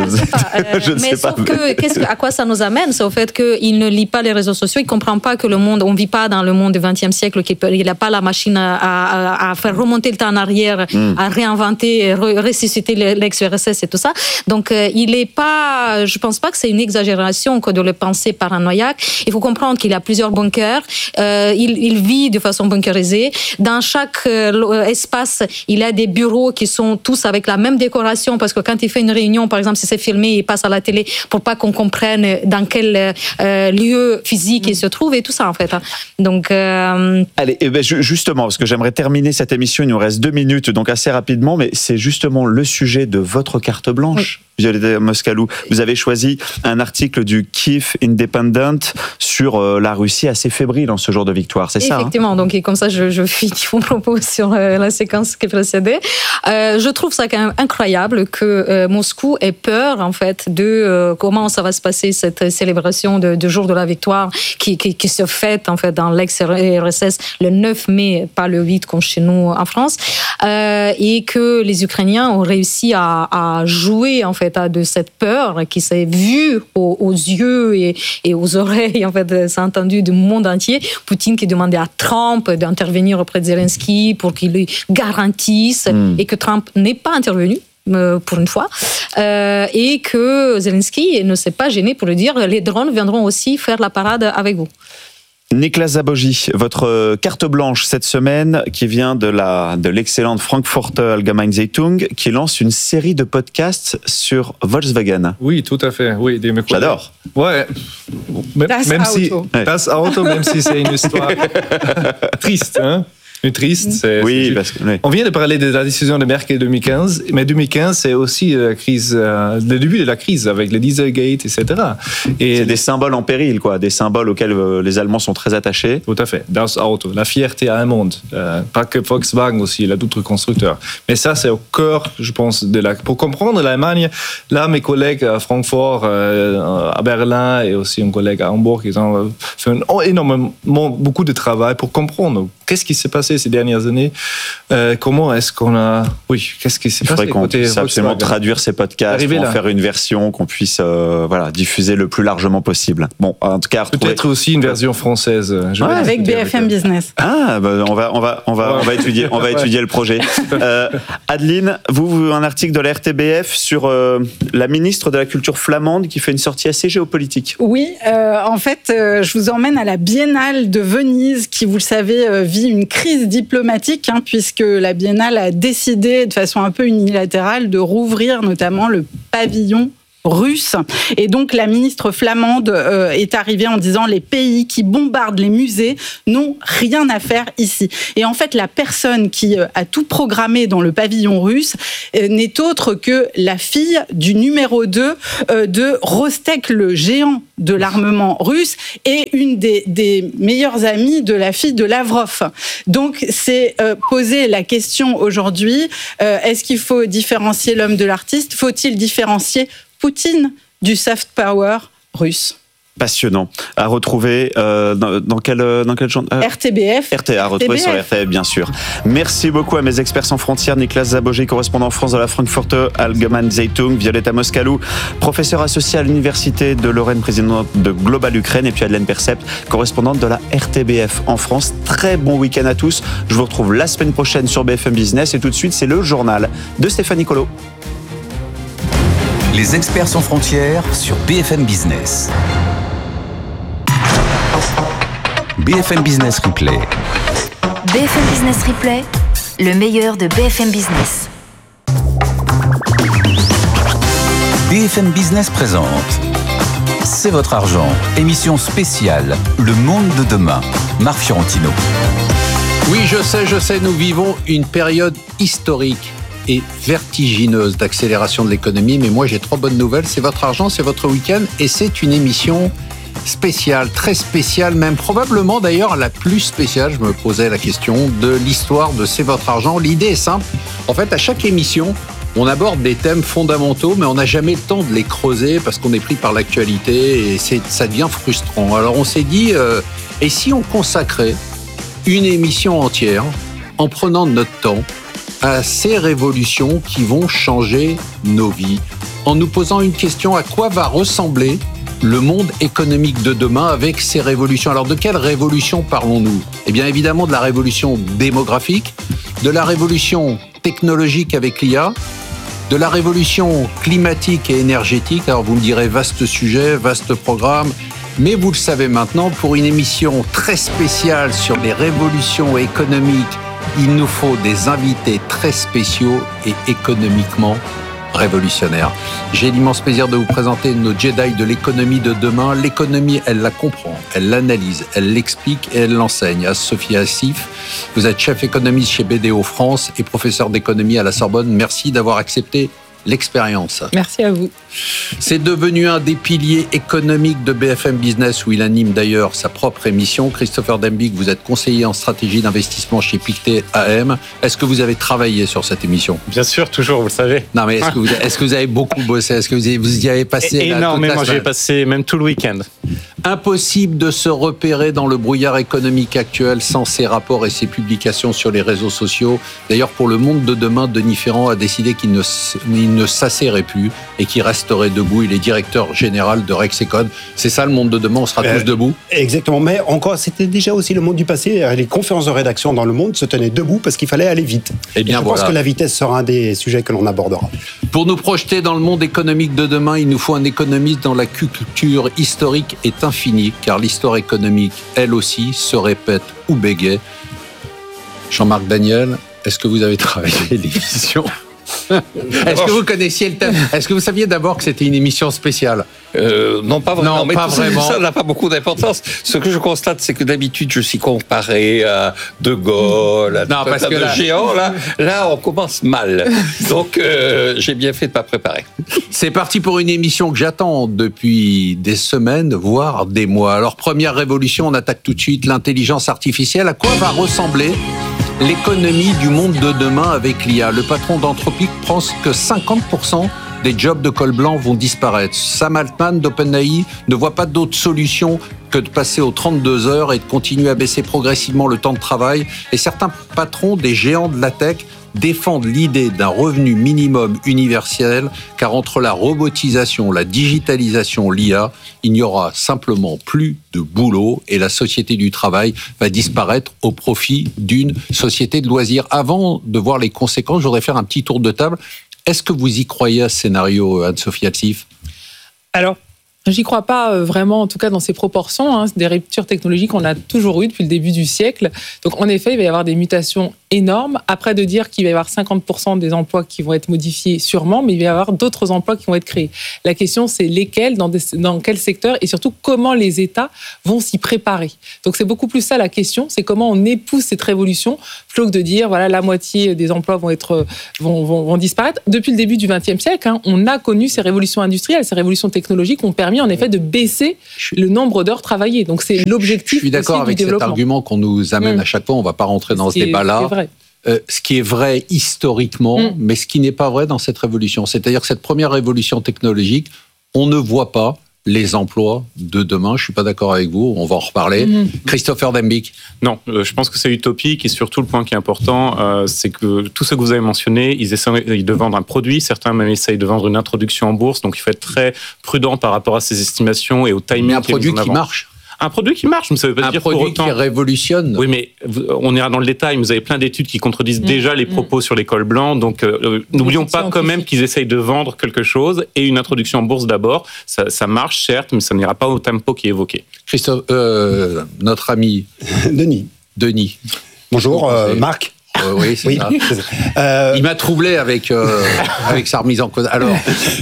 Je ne sais pas. À quoi ça nous amène ? C'est au fait qu'il ne lit pas les réseaux sociaux, il ne comprend pas que le monde, on ne vit pas dans le monde du XXe siècle, qu'il n'a pas la machine à faire remonter le temps en arrière, à réinventer, ressusciter l'ex-URSS et tout ça. Donc, il n'est pas... Je ne pense pas que c'est une exagération que de le penser paranoïaque. Il faut comprendre qu'il a plusieurs bunkers. Il vit de façon bunkerisée. Dans chaque espace, il a des bureaux qui sont tous avec la même décoration, parce que quand il fait une réunion, par exemple, si c'est filmé, il passe à la télé pour pas qu'on comprenne dans quel lieu physique il se trouve et tout ça, en fait. Donc, Allez, justement, parce que j'aimerais terminer cette émission, il nous reste 2 minutes, donc assez rapidement, mais c'est justement le sujet de votre carte blanche. Oui. Violeta Moscalou, vous avez choisi un article du Kyiv Independent sur la Russie assez fébrile en ce jour de victoire, c'est ça ? Effectivement, donc et comme ça je finis mon propos sur la séquence qui précédait. Je trouve ça quand même incroyable que Moscou ait peur en fait de comment ça va se passer cette célébration de jour de la victoire qui se fête en fait dans l'ex-RSS le 9 mai, pas le 8 comme chez nous en France, et que les Ukrainiens ont réussi à jouer en fait de cette peur qui s'est vue aux yeux et aux oreilles, en fait, s'est entendu du monde entier. Poutine qui demandait à Trump d'intervenir auprès de Zelensky pour qu'il lui garantisse et que Trump n'est pas intervenu. Pour une fois, et que Zelensky ne s'est pas gêné pour lui dire les drones viendront aussi faire la parade avec vous. Niklas Zabogy, votre carte blanche cette semaine qui vient de l'excellente Frankfurter Allgemeine Zeitung qui lance une série de podcasts sur Volkswagen. Oui, tout à fait. Oui, j'adore. Ouais. Même si c'est une histoire triste, Triste. Oui. On vient de parler de la décision de Merkel 2015, mais 2015, c'est aussi la crise, le début de la crise avec le Dieselgate, etc. Et c'est des symboles en péril, quoi, des symboles auxquels les Allemands sont très attachés. Tout à fait. Das Auto, la fierté allemande, pas que Volkswagen aussi, il y a d'autres constructeurs. Mais ça, c'est au cœur, je pense, pour comprendre l'Allemagne. Là, mes collègues à Francfort, à Berlin et aussi un collègue à Hambourg, ils ont fait beaucoup de travail pour comprendre qu'est-ce qui s'est passé ces dernières années. Comment est-ce qu'on a... Oui, qu'est-ce qui s'est passé? Il faudrait qu'on puisse absolument traduire ces podcasts pour en faire une version qu'on puisse diffuser le plus largement possible. Bon, en tout cas... Peut-être aussi une version française. Avec BFM Business. Ah, on va étudier le projet. Adeline, vous, un article de la RTBF sur la ministre de la Culture flamande qui fait une sortie assez géopolitique. Oui, en fait, je vous emmène à la Biennale de Venise qui, vous le savez, vit une crise diplomatique, puisque la Biennale a décidé de façon un peu unilatérale de rouvrir notamment le pavillon russe. Et donc, la ministre flamande est arrivée en disant « Les pays qui bombardent les musées n'ont rien à faire ici ». Et en fait, la personne qui a tout programmé dans le pavillon russe n'est autre que la fille du numéro 2 de Rostek, le géant de l'armement russe, et une des meilleures amies de la fille de Lavrov. Donc, c'est poser la question aujourd'hui, est-ce qu'il faut différencier l'homme de l'artiste? Faut-il différencier Poutine du soft power russe? Passionnant. À retrouver dans quel genre RTBF. À retrouver sur RTBF, bien sûr. Merci beaucoup à mes experts sans frontières, Niklas Zabogé, correspondant en France de la Frankfurter Allgemeine Zeitung, Violetta Moscalou, professeure associée à l'Université de Lorraine, présidente de Global Ukraine, et puis Madeleine Percept, correspondante de la RTBF en France. Très bon week-end à tous. Je vous retrouve la semaine prochaine sur BFM Business, et tout de suite, c'est le journal de Stéphanie Colo. Les experts sans frontières sur BFM Business. BFM Business Replay. BFM Business Replay, le meilleur de BFM Business. BFM Business présente C'est votre argent, émission spéciale, le monde de demain. Marc Fiorentino. Oui, je sais, nous vivons une période historique et vertigineuse d'accélération de l'économie, mais moi j'ai 3 bonnes nouvelles, c'est votre argent, c'est votre week-end, et c'est une émission spéciale, très spéciale, même probablement d'ailleurs la plus spéciale, je me posais la question, de l'histoire de C'est votre argent. L'idée est simple, en fait à chaque émission, on aborde des thèmes fondamentaux, mais on n'a jamais le temps de les creuser parce qu'on est pris par l'actualité et ça devient frustrant. Alors on s'est dit, et si on consacrait une émission entière, en prenant notre temps, à ces révolutions qui vont changer nos vies, en nous posant une question: à quoi va ressembler le monde économique de demain avec ces révolutions? Alors de quelle révolution parlons-nous? Eh bien évidemment de la révolution démographique, de la révolution technologique avec l'IA, de la révolution climatique et énergétique. Alors vous me direz, vaste sujet, vaste programme, mais vous le savez maintenant, pour une émission très spéciale sur les révolutions économiques, il nous faut des invités très spéciaux et économiquement révolutionnaires. J'ai l'immense plaisir de vous présenter nos Jedi de l'économie de demain. L'économie, elle la comprend, elle l'analyse, elle l'explique et elle l'enseigne. Sophie Assif, vous êtes chef économiste chez BDO France et professeur d'économie à la Sorbonne. Merci d'avoir accepté l'expérience. Merci à vous. C'est devenu un des piliers économiques de BFM Business, où il anime d'ailleurs sa propre émission. Christopher Dembick, vous êtes conseiller en stratégie d'investissement chez Pictet AM. Est-ce que vous avez travaillé sur cette émission? Bien sûr, toujours, vous le savez. Non, mais est-ce que vous avez beaucoup bossé? Est-ce que vous y avez passé énormément? J'ai passé même tout le week-end. Impossible de se repérer dans le brouillard économique actuel sans ces rapports et ces publications sur les réseaux sociaux. D'ailleurs, pour le monde de demain, Denis Ferrand a décidé qu'il ne s'asserrait plus et qu'il resterait debout. Il est directeur général de Rexecon. C'est ça le monde de demain, on sera tous debout. Exactement, mais encore, c'était déjà aussi le monde du passé. Les conférences de rédaction dans le monde se tenaient debout parce qu'il fallait aller vite. Et bien, je pense que la vitesse sera un des sujets que l'on abordera. Pour nous projeter dans le monde économique de demain, il nous faut un économiste dont la culture historique est infinie, car l'histoire économique, elle aussi, se répète ou bégaye. Jean-Marc Daniel, est-ce que vous avez travaillé l'émission? Est-ce que vous connaissiez le thème? Est-ce que vous saviez d'abord que c'était une émission spéciale? Non, pas vraiment. Non, mais pas vraiment. Ça n'a pas beaucoup d'importance. Ce que je constate, c'est que d'habitude, je suis comparé à De Gaulle, à tout un tas de géants. Là, on commence mal. Donc, j'ai bien fait de ne pas préparer. C'est parti pour une émission que j'attends depuis des semaines, voire des mois. Alors, première révolution, on attaque tout de suite l'intelligence artificielle. À quoi va ressembler l'économie du monde de demain avec l'IA? Le patron d'Anthropic pense que 50% des jobs de col blanc vont disparaître. Sam Altman d'OpenAI ne voit pas d'autre solution que de passer aux 32 heures et de continuer à baisser progressivement le temps de travail. Et certains patrons des géants de la tech défendent l'idée d'un revenu minimum universel, car entre la robotisation, la digitalisation, l'IA, il n'y aura simplement plus de boulot et la société du travail va disparaître au profit d'une société de loisirs. Avant de voir les conséquences, je voudrais faire un petit tour de table. Est-ce que vous y croyez à ce scénario, Anne-Sophie Alsif? Alors, j'y crois pas vraiment, en tout cas dans ces proportions. Des ruptures technologiques, on a toujours eu depuis le début du siècle. Donc, en effet, il va y avoir des mutations énormes. Après, de dire qu'il va y avoir 50% des emplois qui vont être modifiés, sûrement, mais il va y avoir d'autres emplois qui vont être créés. La question, c'est lesquels, dans quel secteur, et surtout comment les États vont s'y préparer. Donc, c'est beaucoup plus ça la question, c'est comment on épouse cette révolution, plutôt que de dire, voilà, la moitié des emplois vont disparaître. Depuis le début du XXe siècle, on a connu ces révolutions industrielles, ces révolutions technologiques ont permis, en effet, de baisser le nombre d'heures travaillées. Donc, c'est l'objectif. Je suis d'accord avec cet argument qu'on nous amène à chaque fois. On ne va pas rentrer dans ce débat-là. C'est vrai. Ce qui est vrai historiquement, mais ce qui n'est pas vrai dans cette révolution. C'est-à-dire que cette première révolution technologique, on ne voit pas les emplois de demain. Je ne suis pas d'accord avec vous, on va en reparler. Christopher Dembick. Non, je pense que c'est utopique et surtout le point qui est important, c'est que tout ce que vous avez mentionné, ils essayent de vendre un produit, certains même essayent de vendre une introduction en bourse, donc il faut être très prudent par rapport à ces estimations et au timing. Mais un produit qui marche. Un produit qui marche, mais ça veut pas dire pour autant... Un produit qui révolutionne. Oui, mais on ira dans le détail. Vous avez plein d'études qui contredisent déjà les propos sur les cols blancs. Donc, n'oublions pas quand même qu'ils essayent de vendre quelque chose. Et une introduction en bourse d'abord, ça marche, certes, mais ça n'ira pas au tempo qui est évoqué. Christophe, notre ami... Denis. Bonjour, Marc. Oui, c'est ça. Il m'a troublé avec sa remise en cause. Alors,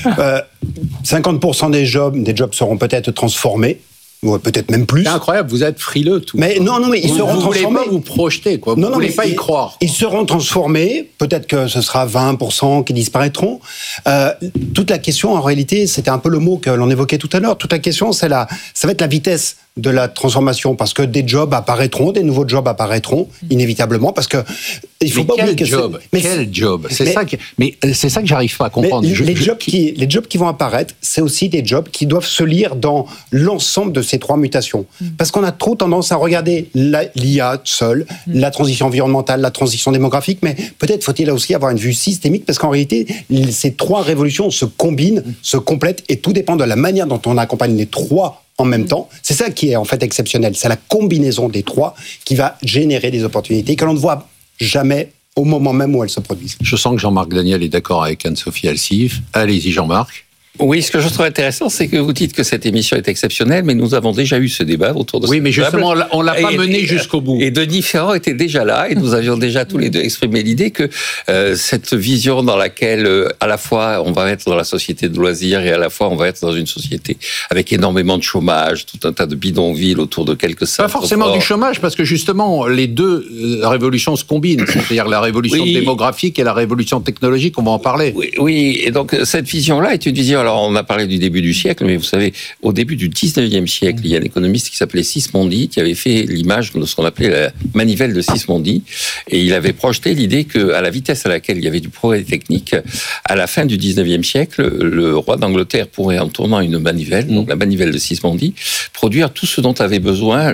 50% des jobs seront peut-être transformés. Ou peut-être même plus. C'est incroyable, vous êtes frileux tout. Mais non, mais ils seront transformés. Vous ne voulez pas vous projeter, quoi. Vous ne voulez pas y croire. Ils seront transformés. Peut-être que ce sera 20% qui disparaîtront. Toute la question, en réalité, c'était un peu le mot que l'on évoquait tout à l'heure. Toute la question, ça va être la vitesse de la transformation, parce que des jobs apparaîtront, des nouveaux jobs apparaîtront inévitablement, parce que il faut pas oublier que quel job c'est ça que j'arrive pas à comprendre. Les jobs qui vont apparaître, c'est aussi des jobs qui doivent se lire dans l'ensemble de ces trois mutations, parce qu'on a trop tendance à regarder l'IA seule, la transition environnementale, la transition démographique, mais peut-être faut-il aussi avoir une vue systémique, parce qu'en réalité, ces trois révolutions se combinent, se complètent, et tout dépend de la manière dont on accompagne les trois en même temps. C'est ça qui est en fait exceptionnel. C'est la combinaison des trois qui va générer des opportunités que l'on ne voit jamais au moment même où elles se produisent. Je sens que Jean-Marc Daniel est d'accord avec Anne-Sophie Alsif. Allez-y, Jean-Marc. Oui, ce que je trouve intéressant, c'est que vous dites que cette émission est exceptionnelle, mais nous avons déjà eu ce débat autour de Oui, mais justement, on l'a pas mené jusqu'au bout. Et Denis Ferrand était déjà là, et nous avions déjà tous les deux exprimé l'idée que cette vision dans laquelle, à la fois, on va être dans la société de loisirs, et à la fois, on va être dans une société avec énormément de chômage, tout un tas de bidonvilles autour de quelques centres. Pas forcément du chômage, parce que justement, les deux révolutions se combinent. C'est-à-dire la révolution démographique et la révolution technologique, on va en parler. Oui, et donc cette vision-là est une vision... Alors, on a parlé du début du siècle, mais vous savez, au début du 19e siècle, il y a un économiste qui s'appelait Sismondi, qui avait fait l'image de ce qu'on appelait la manivelle de Sismondi, et il avait projeté l'idée qu'à la vitesse à laquelle il y avait du progrès technique, à la fin du 19e siècle, le roi d'Angleterre pourrait, en tournant une manivelle, donc la manivelle de Sismondi, produire tout ce dont avait besoin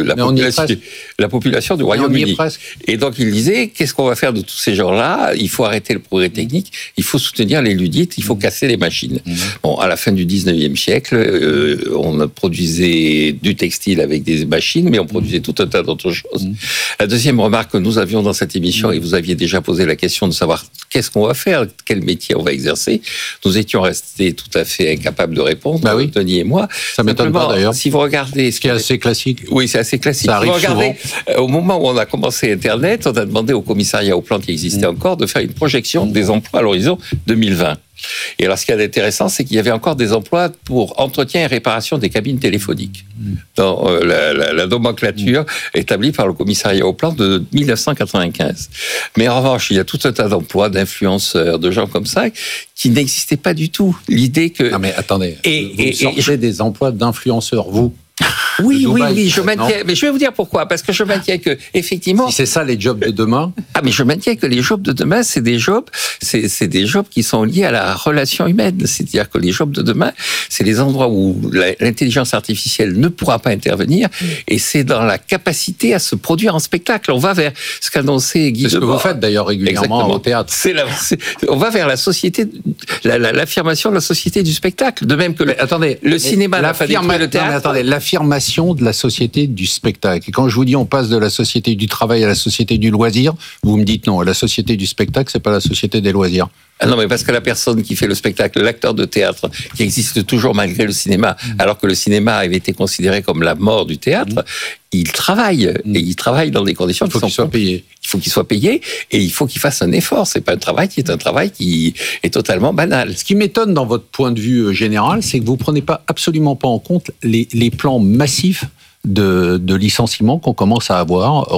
la population du Royaume-Uni. Et donc, il disait, qu'est-ce qu'on va faire de tous ces gens-là ? Il faut arrêter le progrès technique, il faut soutenir les ludites, il faut casser les machines. Bon, à la fin du 19e siècle, on produisait du textile avec des machines, mais on produisait tout un tas d'autres choses. La deuxième remarque que nous avions dans cette émission, et vous aviez déjà posé la question de savoir qu'est-ce qu'on va faire, quel métier on va exercer, nous étions restés tout à fait incapables de répondre, Tony et moi. Ça m'étonne pas d'ailleurs. Si vous regardez... Ce qui est assez classique. Oui, c'est assez classique. Ça arrive si vous regardez, souvent. Au moment où on a commencé Internet, on a demandé au commissariat au plan qui existait encore de faire une projection des emplois à l'horizon 2020. Et alors, ce qui est intéressant, c'est qu'il y avait encore des emplois pour entretien et réparation des cabines téléphoniques dans la nomenclature établie par le commissariat au plan de 1995. Mais en revanche, il y a tout un tas d'emplois, d'influenceurs, de gens comme ça, qui n'existaient pas du tout. L'idée que... Non mais attendez, vous sortez des emplois d'influenceurs, vous. Oui, je maintiens. Mais je vais vous dire pourquoi. Parce que je maintiens que, effectivement. Si c'est ça les jobs de demain. Ah, mais je maintiens que les jobs de demain, c'est des jobs qui sont liés à la relation humaine. C'est-à-dire que les jobs de demain, c'est les endroits où l'intelligence artificielle ne pourra pas intervenir. Et c'est dans la capacité à se produire en spectacle. On va vers ce qu'annonçait Guy Debord. C'est ce que vous faites d'ailleurs régulièrement au théâtre. On va vers la société, l'affirmation de la société du spectacle. De même que le cinéma n'a pas détruit le théâtre. Non, mais attendez, l'affirmation de la société du spectacle. Et quand je vous dis on passe de la société du travail à la société du loisir, vous me dites non, la société du spectacle, c'est pas la société des loisirs. Ah non, mais parce que la personne qui fait le spectacle, l'acteur de théâtre, qui existe toujours malgré le cinéma, alors que le cinéma avait été considéré comme la mort du théâtre, il travaille. Et il travaille dans des conditions qu'il soit payé. Il faut qu'il soit payé et il faut qu'il fasse un effort. C'est pas un travail qui est totalement banal. Ce qui m'étonne dans votre point de vue général, c'est que vous prenez absolument pas en compte les plans massifs de licenciements qu'on commence à avoir.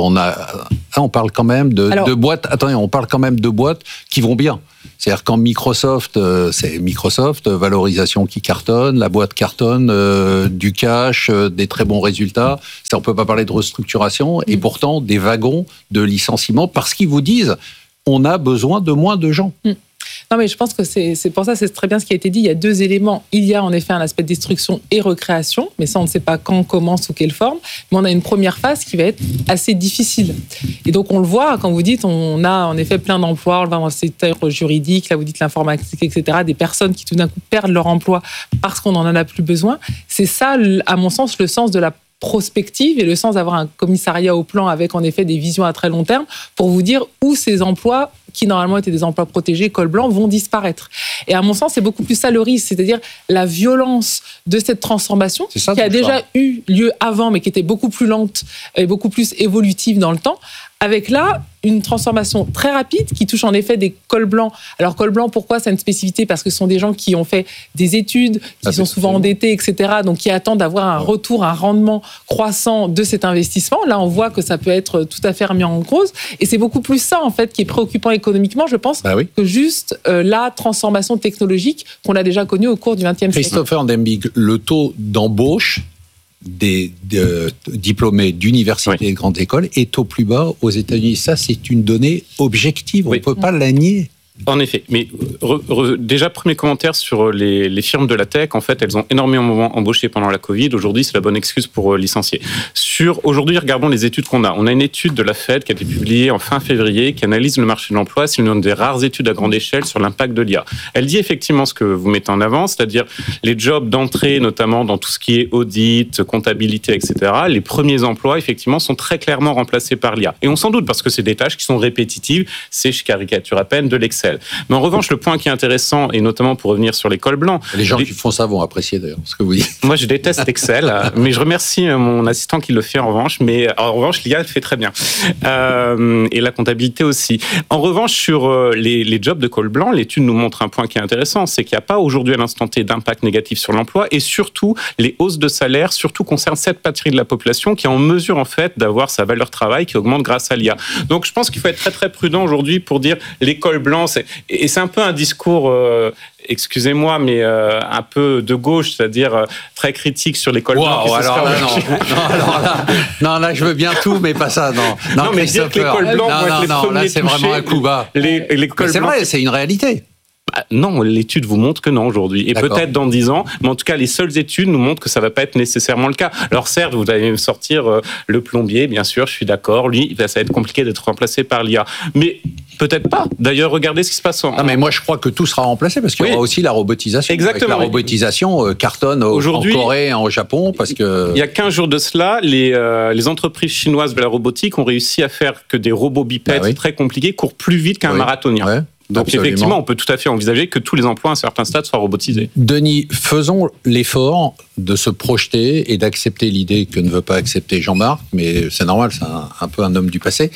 On parle quand même de boîtes. Attendez, on parle quand même de boîtes qui vont bien. C'est-à-dire quand Microsoft, c'est Microsoft, valorisation qui cartonne, la boîte cartonne, du cash, des très bons résultats. Ça, on peut pas parler de restructuration. Et pourtant, des wagons de licenciements parce qu'ils vous disent on a besoin de moins de gens. Non, mais je pense que c'est pour ça, c'est très bien ce qui a été dit. Il y a deux éléments. Il y a en effet un aspect de destruction et recréation, mais ça, on ne sait pas quand, comment, sous quelle forme. Mais on a une première phase qui va être assez difficile. Et donc, on le voit quand vous dites, on a en effet plein d'emplois, on le voit dans le secteur juridique, là, vous dites l'informatique, etc., des personnes qui tout d'un coup perdent leur emploi parce qu'on n'en a plus besoin. C'est ça, à mon sens, le sens de la prospective et le sens d'avoir un commissariat au plan avec en effet des visions à très long terme pour vous dire où ces emplois qui normalement étaient des emplois protégés, col blanc, vont disparaître. Et à mon sens, c'est beaucoup plus ça le risque, c'est-à-dire la violence de cette transformation qui a déjà eu lieu avant, mais qui était beaucoup plus lente et beaucoup plus évolutive dans le temps, avec là une transformation très rapide qui touche en effet des cols blancs. Alors col blanc, pourquoi c'est une spécificité? Parce que ce sont des gens qui ont fait des études, qui sont souvent endettés, etc. Donc qui attendent d'avoir un retour, un rendement croissant de cet investissement. Là, on voit que ça peut être tout à fait remis en cause. Et c'est beaucoup plus ça, en fait, qui est préoccupant économiquement, je pense, que juste la transformation technologique qu'on a déjà connue au cours du XXe siècle. Christopher Dembig, le taux d'embauche des diplômés d'universités et de grandes écoles est au plus bas aux États-Unis. Ça, c'est une donnée objective. On ne peut pas la nier. En effet, mais déjà premier commentaire sur les firmes de la tech. En fait, elles ont énormément embauché pendant la Covid. Aujourd'hui, c'est la bonne excuse pour licencier. Aujourd'hui, regardons les études qu'on a. On a une étude de la Fed qui a été publiée en fin février, qui analyse le marché de l'emploi. C'est une des rares études à grande échelle sur l'impact de l'IA. Elle dit effectivement ce que vous mettez en avant, c'est-à-dire les jobs d'entrée, notamment dans tout ce qui est audit, comptabilité, etc. Les premiers emplois, effectivement, sont très clairement remplacés par l'IA. Et on s'en doute parce que c'est des tâches qui sont répétitives. C'est, je caricature à peine, de l'Excel. Mais en revanche, le point qui est intéressant, et notamment pour revenir sur les cols blancs... Les gens qui font ça vont apprécier d'ailleurs ce que vous dites. Moi, je déteste Excel, mais je remercie mon assistant qui le fait en revanche. Mais en revanche, l'IA le fait très bien. Et la comptabilité aussi. En revanche, sur les jobs de col blanc, l'étude nous montre un point qui est intéressant, c'est qu'il n'y a pas aujourd'hui à l'instant T d'impact négatif sur l'emploi, et surtout, les hausses de salaire surtout concernent cette partie de la population qui est en mesure en fait d'avoir sa valeur travail qui augmente grâce à l'IA. Donc je pense qu'il faut être très très prudent aujourd'hui pour dire les cols blancs, et c'est un peu un discours, excusez-moi, mais un peu de gauche, c'est-à-dire très critique sur les cols blancs. Non, là, je veux bien tout, mais pas ça, non. Mais dire que les cols blancs vont être les premiers là, c'est touchés, vraiment un coup bas. Les cols c'est blancs... vrai, c'est une réalité. Non, l'étude vous montre que non aujourd'hui. Et peut-être dans 10 ans, mais en tout cas, les seules études nous montrent que ça va pas être nécessairement le cas. Alors certes, vous allez me sortir le plombier, bien sûr, je suis d'accord. Lui, ça va être compliqué d'être remplacé par l'IA. Mais peut-être pas. D'ailleurs, regardez ce qui se passe en... Non, mais moi, je crois que tout sera remplacé parce qu'il y aura aussi la robotisation. Exactement. La robotisation cartonne en Corée et en Japon parce que... Il y a 15 jours de cela, les entreprises chinoises de la robotique ont réussi à faire que des robots bipèdes très compliqués courent plus vite qu'un marathonien. Ouais. Donc effectivement, on peut tout à fait envisager que tous les emplois à un certain stade soient robotisés. Denis, faisons l'effort de se projeter et d'accepter l'idée que ne veut pas accepter Jean-Marc, mais c'est normal, c'est un peu un homme du passé,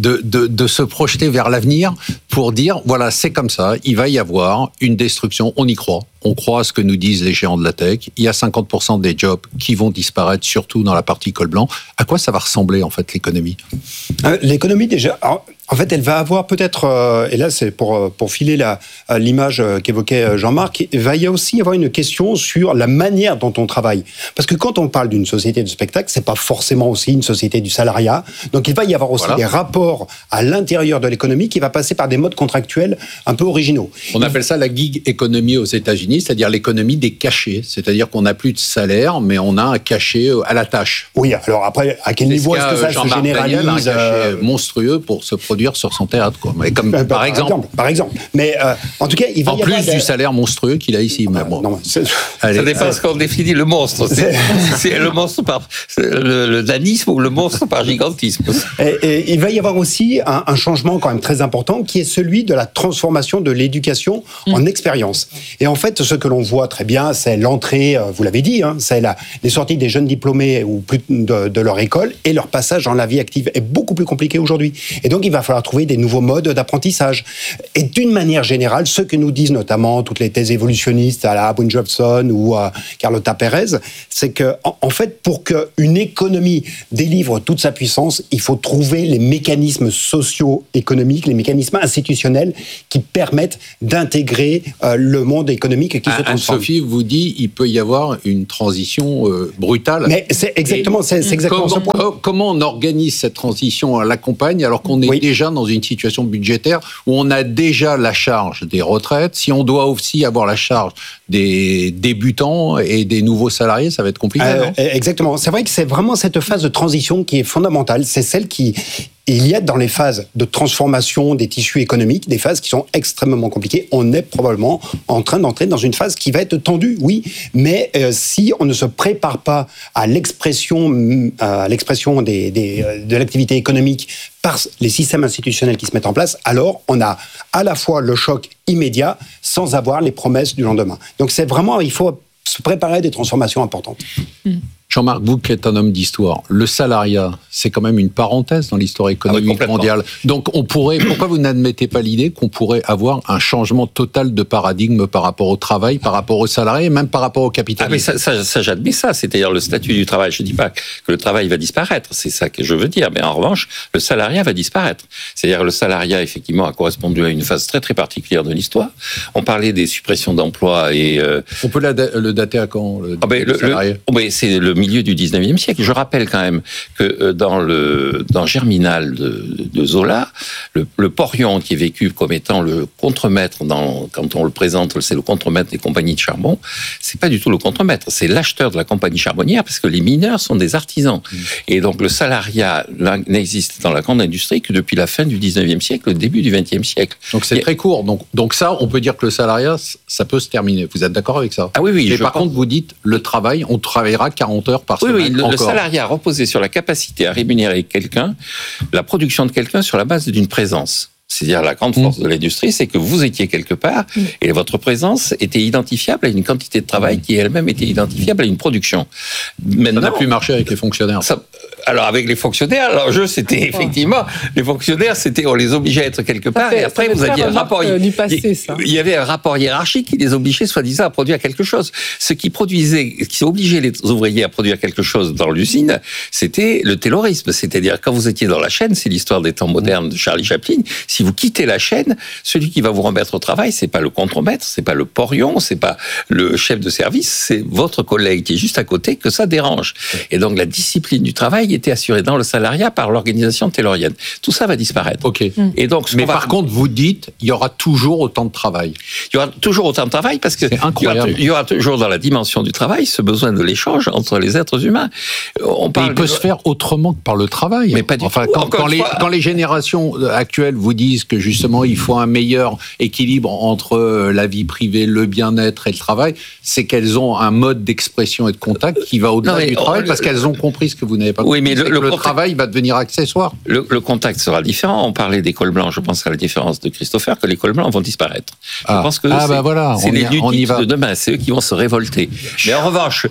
de se projeter vers l'avenir pour dire, voilà, c'est comme ça, il va y avoir une destruction, on y croit. On croit à ce que nous disent les géants de la tech. Il y a 50% des jobs qui vont disparaître, surtout dans la partie col blanc. À quoi ça va ressembler, en fait, l'économie ? L'économie, déjà, en fait, elle va avoir peut-être, et là, c'est pour filer l'image qu'évoquait Jean-Marc, il va y aussi avoir une question sur la manière dont on travaille. Parce que quand on parle d'une société de spectacle, c'est pas forcément aussi une société du salariat. Donc, il va y avoir aussi des rapports à l'intérieur de l'économie qui va passer par des modes contractuels un peu originaux. On appelle ça la gig economy aux États-Unis, c'est-à-dire l'économie des cachets. C'est-à-dire qu'on n'a plus de salaire, mais on a un cachet à la tâche. Oui, alors après, à quel niveau est-ce que ça se généralise ? Un cachet monstrueux pour se produire sur son théâtre, quoi. Mais comme, par exemple. Mais en tout cas, il va en plus du salaire monstrueux qu'il a ici. Mais bon. Non, ça dépend ce qu'on définit le monstre. C'est le monstre par le danisme ou le monstre par gigantisme. Et il va y avoir aussi un changement quand même très important qui est celui de la transformation de l'éducation en expérience. Et en fait, ce que l'on voit très bien, c'est l'entrée, vous l'avez dit, c'est les sorties des jeunes diplômés ou plus de leur école et leur passage dans la vie active est beaucoup plus compliqué aujourd'hui. Et donc, il va falloir trouver des nouveaux modes d'apprentissage. Et d'une manière générale, ce que nous disent notamment toutes les thèses évolutionnistes à la Boone Jobson ou à Carlota Pérez, c'est que, en fait, pour qu'une économie délivre toute sa puissance, il faut trouver les mécanismes socio-économiques, les mécanismes institutionnels qui permettent d'intégrer le monde économique qui se transforme. Sophie vous dit il peut y avoir une transition brutale. Mais c'est exactement, c'est exactement ce point. Comment on organise cette transition à la campagne alors qu'on est déjà dans une situation budgétaire où on a déjà la charge des retraites. Si on doit aussi avoir la charge des débutants et des nouveaux salariés, ça va être compliqué, non ? Exactement. C'est vrai que c'est vraiment cette phase de transition qui est fondamentale. C'est celle qui... Il y a dans les phases de transformation des tissus économiques, des phases qui sont extrêmement compliquées. On est probablement en train d'entrer dans une phase qui va être tendue, oui, mais si on ne se prépare pas à l'expression de l'activité économique par les systèmes institutionnels qui se mettent en place, alors on a à la fois le choc immédiat sans avoir les promesses du lendemain. Donc c'est vraiment, il faut se préparer à des transformations importantes. Jean-Marc, vous qui êtes un homme d'histoire, le salariat, c'est quand même une parenthèse dans l'histoire économique mondiale. Donc, pourquoi vous n'admettez pas l'idée qu'on pourrait avoir un changement total de paradigme par rapport au travail, par rapport aux salariés, même par rapport au capitalisme ? Ah, mais ça j'admets ça. C'est-à-dire le statut du travail. Je ne dis pas que le travail va disparaître. C'est ça que je veux dire. Mais en revanche, le salariat va disparaître. C'est-à-dire le salariat, effectivement, a correspondu à une phase très, très particulière de l'histoire. On parlait des suppressions d'emplois et... On peut le dater à quand, le salarié ? C'est le milieu du 19e siècle. Je rappelle quand même que dans Germinal de Zola, le porion qui est vécu comme étant le contremaître, quand on le présente, c'est le contremaître des compagnies de charbon, c'est pas du tout le contremaître, c'est l'acheteur de la compagnie charbonnière, parce que les mineurs sont des artisans. Et donc le salariat n'existe dans la grande industrie que depuis la fin du 19e siècle, le début du 20e siècle. Donc c'est très court. Donc ça, on peut dire que le salariat, ça peut se terminer. Vous êtes d'accord avec ça ? Ah oui. Mais par contre, vous dites, le travail, on travaillera 40 heures par semaine. Oui, le salariat reposait sur la capacité à rémunérer quelqu'un, la production de quelqu'un sur la base d'une présence. C'est-à-dire la grande force de l'industrie, c'est que vous étiez quelque part et votre présence était identifiable à une quantité de travail qui elle-même était identifiable à une production. Maintenant, ça n'a plus marché avec les fonctionnaires. Alors avec les fonctionnaires, l'enjeu c'était effectivement, les fonctionnaires, on les obligeait à être quelque part et après vous aviez un rapport, il y avait un rapport hiérarchique qui les obligeait soi-disant à produire quelque chose. Ce qui obligeait les ouvriers à produire quelque chose dans l'usine, c'était le taylorisme, c'est-à-dire quand vous étiez dans la chaîne, c'est l'histoire des temps modernes de Charlie Chaplin, si vous quittez la chaîne, celui qui va vous remettre au travail, c'est pas le contremaître, c'est pas le porion, c'est pas le chef de service, c'est votre collègue qui est juste à côté que ça dérange. Et donc la discipline du travail travail était assuré dans le salariat par l'organisation taylorienne. Tout ça va disparaître. Ok. Et donc, mais par contre, vous dites, il y aura toujours autant de travail. Il y aura toujours autant de travail parce que il y aura toujours dans la dimension du travail ce besoin de l'échange entre les êtres humains. Il peut se faire autrement que par le travail. Mais pas du tout. Quand les générations actuelles vous disent que justement il faut un meilleur équilibre entre la vie privée, le bien-être et le travail, c'est qu'elles ont un mode d'expression et de contact qui va au-delà du travail parce qu'elles ont compris ce que vous n'avez pas compris. Mais le travail va devenir accessoire. Le contact sera différent. On parlait des cols blancs. Je pense qu'à la différence de Christopher, que les cols blancs vont disparaître. Je pense que c'est les ludiques de demain. C'est eux qui vont se révolter. Mais en revanche,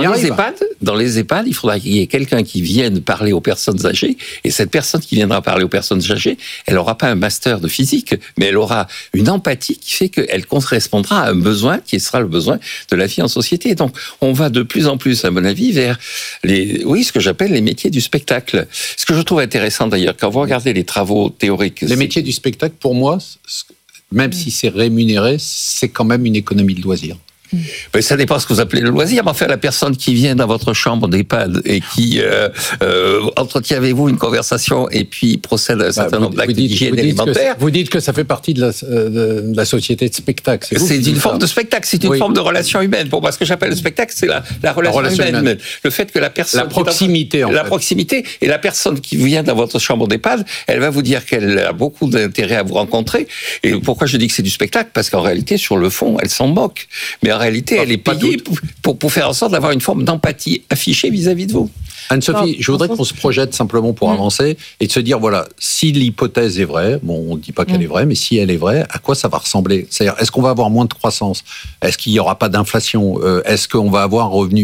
dans les EHPAD, il faudra qu'il y ait quelqu'un qui vienne parler aux personnes âgées. Et cette personne qui viendra parler aux personnes âgées, elle n'aura pas un master de physique, mais elle aura une empathie qui fait qu'elle correspondra à un besoin qui sera le besoin de la vie en société. Donc, on va de plus en plus, à mon avis, vers ce que j'appelle les métiers du spectacle. Ce que je trouve intéressant d'ailleurs, quand vous regardez les travaux théoriques... Les métiers du spectacle, pour moi, même si c'est rémunéré, c'est quand même une économie de loisirs. Mais ça dépend ce que vous appelez le loisir. Enfin, la personne qui vient dans votre chambre d'EHPAD et qui entretient avec vous une conversation et puis procède à un certain nombre d'actes d'hygiène alimentaire. Vous dites que ça fait partie de la société de spectacle. C'est une forme de spectacle, c'est une forme de relation humaine. Pour moi, ce que j'appelle le spectacle, c'est la relation humaine. Le fait que la personne... La proximité, La proximité. Et la personne qui vient dans votre chambre d'EHPAD, elle va vous dire qu'elle a beaucoup d'intérêt à vous rencontrer. Et pourquoi je dis que c'est du spectacle ? Parce qu'en réalité, sur le fond, elle s'en moque. Mais en réalité, elle est payée pour faire en sorte d'avoir une forme d'empathie affichée vis-à-vis de vous. Anne-Sophie, je voudrais qu'on se projette simplement pour avancer et de se dire, voilà, si l'hypothèse est vraie, bon, on ne dit pas qu'elle est vraie, mais si elle est vraie, à quoi ça va ressembler ? C'est-à-dire, est-ce qu'on va avoir moins de croissance ? Est-ce qu'il n'y aura pas d'inflation ? Est-ce qu'on va avoir un revenu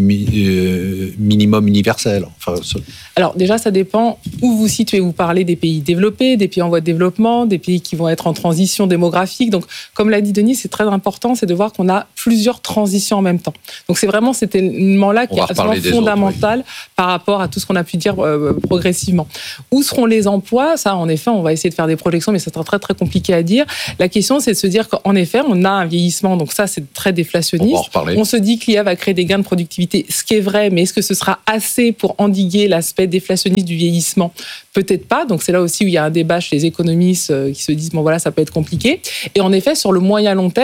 minimum universel ? Alors déjà, ça dépend où vous situez. Vous parlez des pays développés, des pays en voie de développement, des pays qui vont être en transition démographique. Donc, comme l'a dit Denis, c'est très important, c'est de voir qu'on a plusieurs transitions en même temps. Donc, c'est vraiment cet élément-là qui est absolument fondamental par rapport à tout ce qu'on a pu dire progressivement. Où seront les emplois ? Ça, en effet, on va essayer de faire des projections, mais ça sera très, très compliqué à dire. La question, c'est de se dire qu'en effet, on a un vieillissement, donc ça, c'est très déflationniste. On se dit que l'IA va créer des gains de productivité, ce qui est vrai, mais est-ce que ce sera assez pour endiguer l'aspect déflationniste du vieillissement ? Peut-être pas. Donc, c'est là aussi où il y a un débat chez les économistes qui se disent, bon, voilà, ça peut être compliqué. Et en effet, sur le moyen long terme,